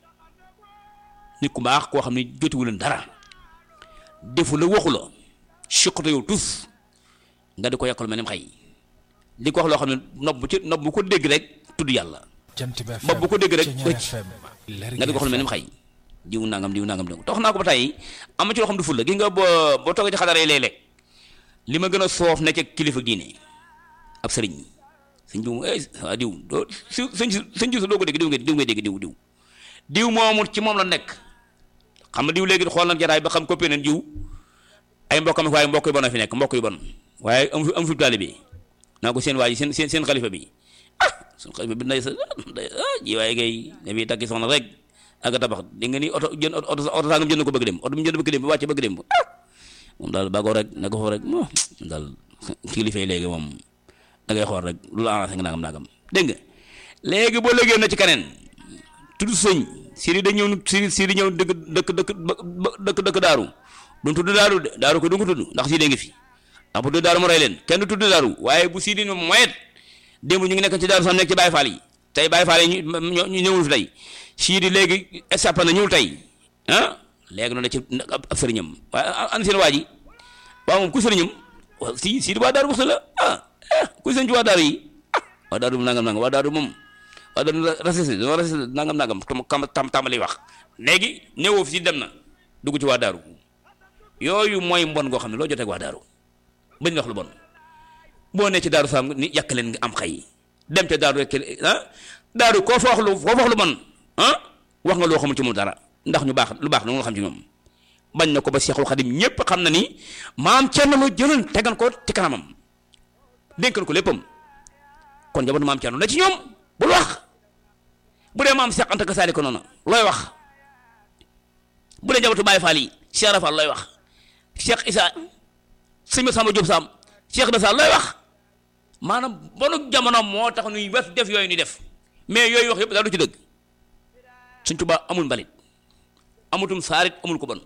ku baax koo xam ne jotiwu leen dara defu la waxu la suqata yow tus nga di ko yàqal mel ni xëy di ko wax loo xam ne nopp bu ko dégg rek tudd yàlla bopp bu ko dégg rek nga di ko wax mel ni xëy diw nangam tax naa ko ba tey am na ci loo xam du ful la gis nga boo toogee ci xadara yi léeg-léeg li ma gën a soof nekk ak kilifa diine ab sëriñ sëñ diw doo sëñ diw sa doo ko dégg diw ngay dégg diw moomul ci moom la nekk xam nga diw léegi xool na jataay ba xam coppee nañ diw ay mbokkam waaye mbokk yu bon a fi nekk mbokk yu bon waaye am fi taalibe naa ko seen waa ji seen xalifa bi suñu xalifa bi nday sa ji waaye ngay dafay takki soxna rek ak a tabax di nga ni oto sangam jënd ko bëgg dem oto bi jënd bëgg dem bi wàcce bëgg dem moom daal bagoo rek na ko foofu rek moom daal kilifa yi léegi moom da ngay xool rek lu la arrangé nga nangam dégg nga léegi boo léegi na ci keneen tudd sëñ siri da ñëw siri ñëw dëkk daaru duñ tudd daaru ko du ko tudd ndax sii dee ngi fi ndax bu tudd daaru mu rey leen kenn du tudd daaru waaye bu sii di moyet démb ñu ngi nekk ci daaru sax nekk ci Baye Fall yi tey Baye Fall yi ñu ñëwul fi tey sii di léegi échappé na ñëwul tey léegi noonu da ci ab sëriñam waaye an seen waa ji waaw moom ku sëriñam sii di waa daaru wax la ku sëriñ ci waa daaru yi waa daaru nangam waa daaru moom waa daaru rasise nangam tàmbali wax léegi néewoo fi si dem na dugg ci waa daaru yooyu mooy mbon goo xam ne loo jotee ak waa daaru bañ wax lu bon boo ne ci daaru saam ni yàq leen nga am xëy dem ca daaru rek daaru koo fa wax lu bon wax nga loo xamul ci moom dara ndax ñu baax lu baax na nga xam ci ñoom bañ na ko ba Seexul Xadim ñëpp xam na ni maam Cerno la jëloon tegan ko ci kanamam dénkan ko léppam kon njabootu maam Cerno na ci ñoom bul wax bu dee maam Seex Anta ka saali ko noonu looy wax bu dee njabootu Baay Faal yi Cheikh Rafal looy wax Cheikh Issa sëñ Samba Diop Sam Cheikh Rafal looy wax maanaam bonu jamono moo tax nuy def yooyu ni def mais yooyu wax yëpp daal du ci dëgg Sëñ Tuubaa amul mbalit amutum saarit amul ko bon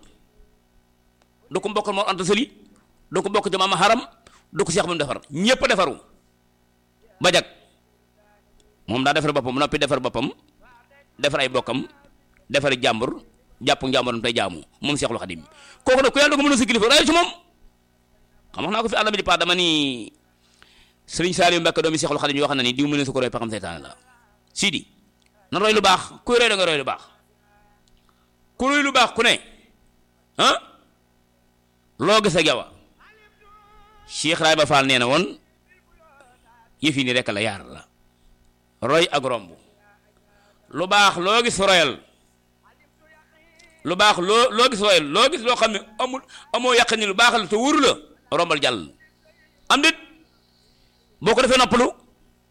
du ko mbokkal moo Anta Sali du ko bokk ci maama Haram du ko Cheikh mu defar ñëpp defaru ba jag moom daa defar boppam noppi defar boppam defar ay bokkam defari jàmbur jàpp njàmbaram tey jaamu moom Seexul Xadim kooku nag ku yàlla ko mën a si kilifa rayu ci moom xam naa ko fi àllami di pa dama ni Sëriñ Saaliw Mbàkke doomi Seexul Xadim yoo xam ne ni diw mu ne su ko roy paxam seytaane la Sidi na roy lu baax kuy roy da nga roy lu baax ku roy lu baax ku ne loo gis ak yow Cheikh Rayba Fall nee na woon yëf yi ni rek la yaar la roy ak romb lu baax loo gis royal lu baax loo gis royal loo gis loo xam ne amoo yàq ni lu baax la te wóoru la rombal jàll am dit boo ko defee noppalu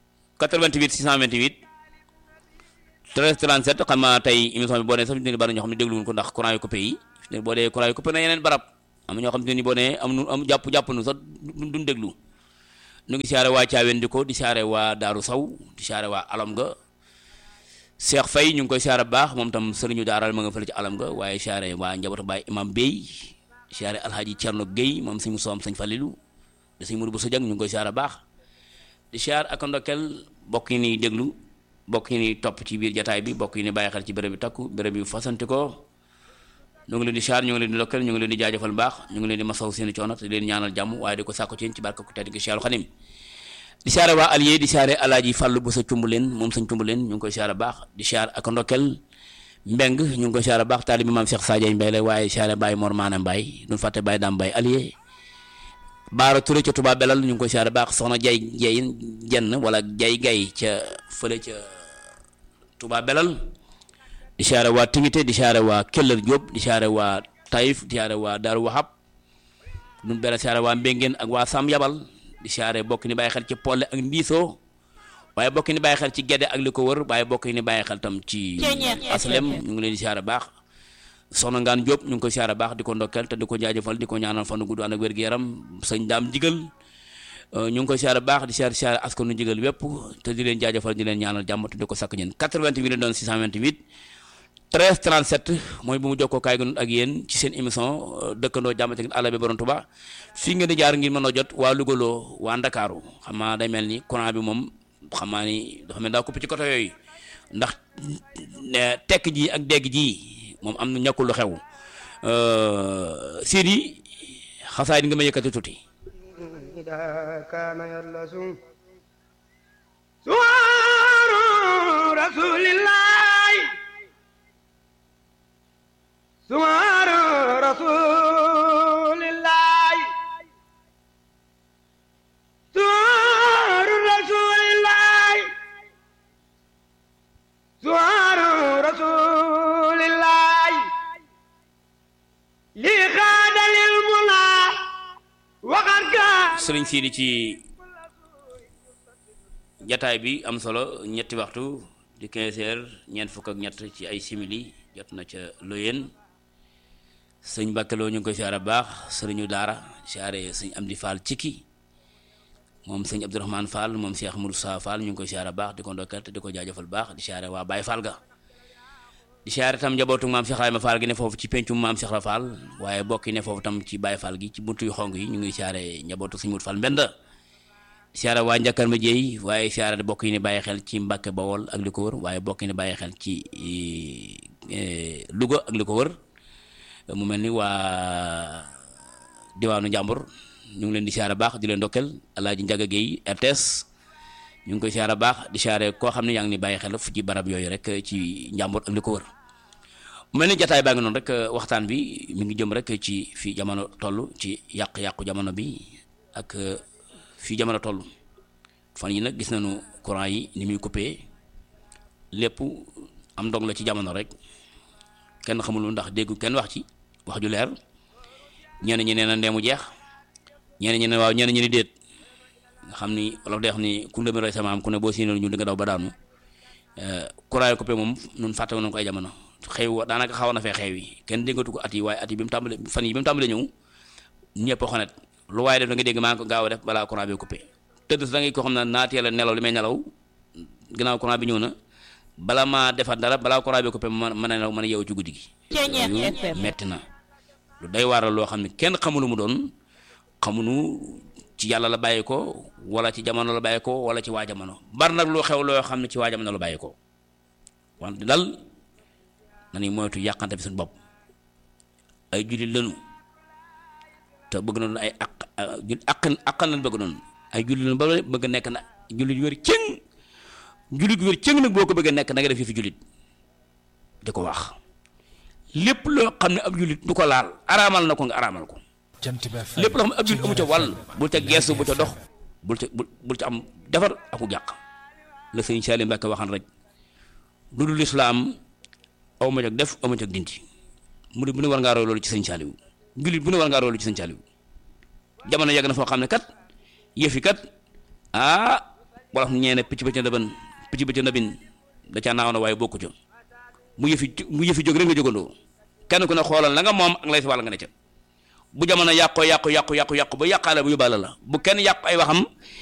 88 628 13 37 xam naa tey émission bi boo nee sax ñu bari ñoo xam ne dégluwuñ ko ndax courant yu coupé yi boo dee courant yu coupé na yeneen barab am ñoo xam ne boo nee am jàpp nu sax duñ déglu ñu ngi siyaare waa Thiawén di ko di siyaare waa Daaru Saw di siyaare waa alam ga Cheikh Faye ñu ngi koy siyaare baax moom tam sëriñu daaral ma nga fële ci alam ga waaye siyaare waa njabootu Baay Imam Bey siyaare Alhaji Cerno Gueye moom sëñ Musoom sëñ Falilu da sëñ Mudu bu Sojang ñu ngi koy siyaare baax di siyaare ak ndokkel bokk yi ni déglu bokk yi ni topp ci biir jataay bi bokk yi ni bàyyi xel ci béréb bi takku béréb bi fasante ko ñu ngi leen di siyaare ñu ngi leen di ndokkeel ñu ngi leen di jaajëfal baax ñu ngi leen di masaw seeni coono te di leen ñaanal jàmm waaye di ko sàkku ci yéen ci barka ku tedd gi Seexul Xadim di siyaare waa Alié di siyaare Alaaji Fàllu bu sa cumbuleen moom sañ cumbuleen ñu ngi koy siyaare baax di siyaare ak ndokkel Mbeng ñu ngi koy siyaare baax taalibi maam Cheikh Sadio Mbaye la waaye siyaare Baye Mor Maana Mbaye duñ fàtte Baye Dam Mbaye Alié Baara Touré ca Touba Belal ñu ngi koy siyaare baax soxna Jay jenn wala Jay Gay ca fële ca Touba Belal di siyaare waa Tingité di siyaare waa Kellal Diop di siyaare waa Taïf di siyaare waa Daaru Wahab duñ bera siyaare waa Mbengeen ak waa Sam Yabal di siyaare bokk ni bàyyi xel ci Polle ak Ndiisoo waaye bokk ni bàyyi xel ci Gedde ak li ko wër waaye bokk ni bàyyi xel tam ci Aslem ñu ngi leen di siyaare baax soxna Ngaan Diop ñu ngi koy siyaare baax di ko ndokkel te di ko jaajëfal di ko ñaanal fan gudd ànd ak wér-gu-yaram sëñ Daam Jigal ñu ngi koy siyaare baax di siyaare askanu Jigal wépp te di leen jaajëfal di leen ñaanal jàmm te di ko sakk ñeen 88 la doon 628 13 37 mooy bu mu jokkoo kaay gu ak yéen ci seen émission dëkkandoo jàmm te àll bi borom Tuba fii ngeen di jaar ngir mën a jot waa Lougaloo waa Ndakaaru xam naa day mel ni courant bi moom xam naa ni dafa mel daa coupé ci côté yooyu ndax tekk ji ak dégg ji moom am na ñàkkul lu xew Sidi xasaay di nga ma yëkkati tuuti suwaaru rasulillahi suwaaru rasulillahi suwaaru rasulillahi li xaadalil muna waxar ka sëriñ Sidi ci jataay bi am solo ñetti waxtu di 15 heures ñeent fukk ak ñett ci ay simili jot na ca Loyeen sëñ Bakkeloo ñu ngi koy siyaare baax sëriñu daara siyaare sëñ Amdi Fall Cikki moom sëñ Abdourahmane Fall moom Cheikh Moussa Fall ñu ngi koy siyaare baax di ko ndokkeel te di ko jaajëfal baax di siyaare waa Baye Fall ga di siyaare tam njabootu maam Cheikh Rayma Fall gi ne foofu ci pencum maam Cheikh Ra Fall waaye bokk yi ne foofu tam ci Baye Fall gi ci buntu yu xong yi ñu ngi siyaare njabootu sëñ Mout Fall Mbenda di siyaare waa Njakkar ma Jéey waaye siyaare bokk yi ne bàyyi xel ci Mbàkke Bawol ak li ko wër waaye bokk yi ne bàyyi xel ci Louga ak li ko wër mu mel ni waa diwaanu Njàmbur ñu ngi leen di siyaare baax di leen ndokkel Alaaji Njaga Géey RTS ñu ngi koy siyaare baax di siyaare koo xam ne yaa ngi ni bàyyi xel fu ci barab yooyu rek ci Njàmbur ak li ko wër mu mel ni jataay baa ngi noonu rek waxtaan bi mi ngi jëm rek ci fi jamono toll ci yàq-yàqu jamono bi ak fi jamono toll fan yi nag gis nañu courant yi ni muy coupé lépp am ndog la ci jamono rek kenn xamul ndax déggu kenn wax ci wax ju leer ñenn ñi nee na ndeemu jeex ñenn ñi ne waaw ñenn ñi ni déet nga xam ni wala day xam ni ku ndëmi roy sama am ku ne boo séenee ñu di nga daw ba daanu courant yi coupé moom ñun fàtte woon ko ay jamono xew daanaka xawoon na fee xew yi kenn déggatu ko at yi waaye at yi bi mu tàmbalee fan yi bi mu tàmbalee ñëw ñëpp xonet lu waaye def da nga dégg maa ngi ko gaaw a def balaa courant bi coupé tëdd sa da ngay ko xam ne naa teel a nelaw li may nelaw ginnaaw courant bi ñëw na bala maa defar dara balaa courant bi coupé mën a nelaw mën a yeewu ci guddi gi metti na lu day waaral loo xam ne kenn xamulu mu doon xamunu ci yàlla la bàyyi ko wala ci jamono la bàyyi ko wala ci waa jamono bari nag loo xew loo xam ne ci waa jamono la bàyyi ko wante dal nañuy moytu yàqante bi suñu bopp ay jullit lañu te bëgg noonu ay aqal lañ bëgg noonu ay jullit lañu ba bëgg nekk na jullit wér cëng nag boo ko bëggee nekk na nga def fi jullit di ko wax lépp loo xam ne ab jullit du ko laal araamal na ko nga araamal ko lépp loo xam ne ab jullit amu ca wàll bul ca geesu bul ca dox bul ca am defar aku jàq la sëñ Salim Mbacke waxan rek lu dul lislaam aw ma cag def aw ma cag dindi mu ne bu ne war ngaa roy loolu ci sëñ Saliou jullit bu ne war ngaa roy loolu ci sëñ Saliou jamono yàgg na foo xam ne kat yëfi kat wolof ñeene picc ba ca ndabin da ca naaw na waaye bokku ca mu yëfi jóg rek nga jógandoo kenn ku ne xoolal la nga moom ak lay si wàll nga ne ca bu jamono yàqu ba yàqaale bu yóbbaale la bu kenn yàq ay waxam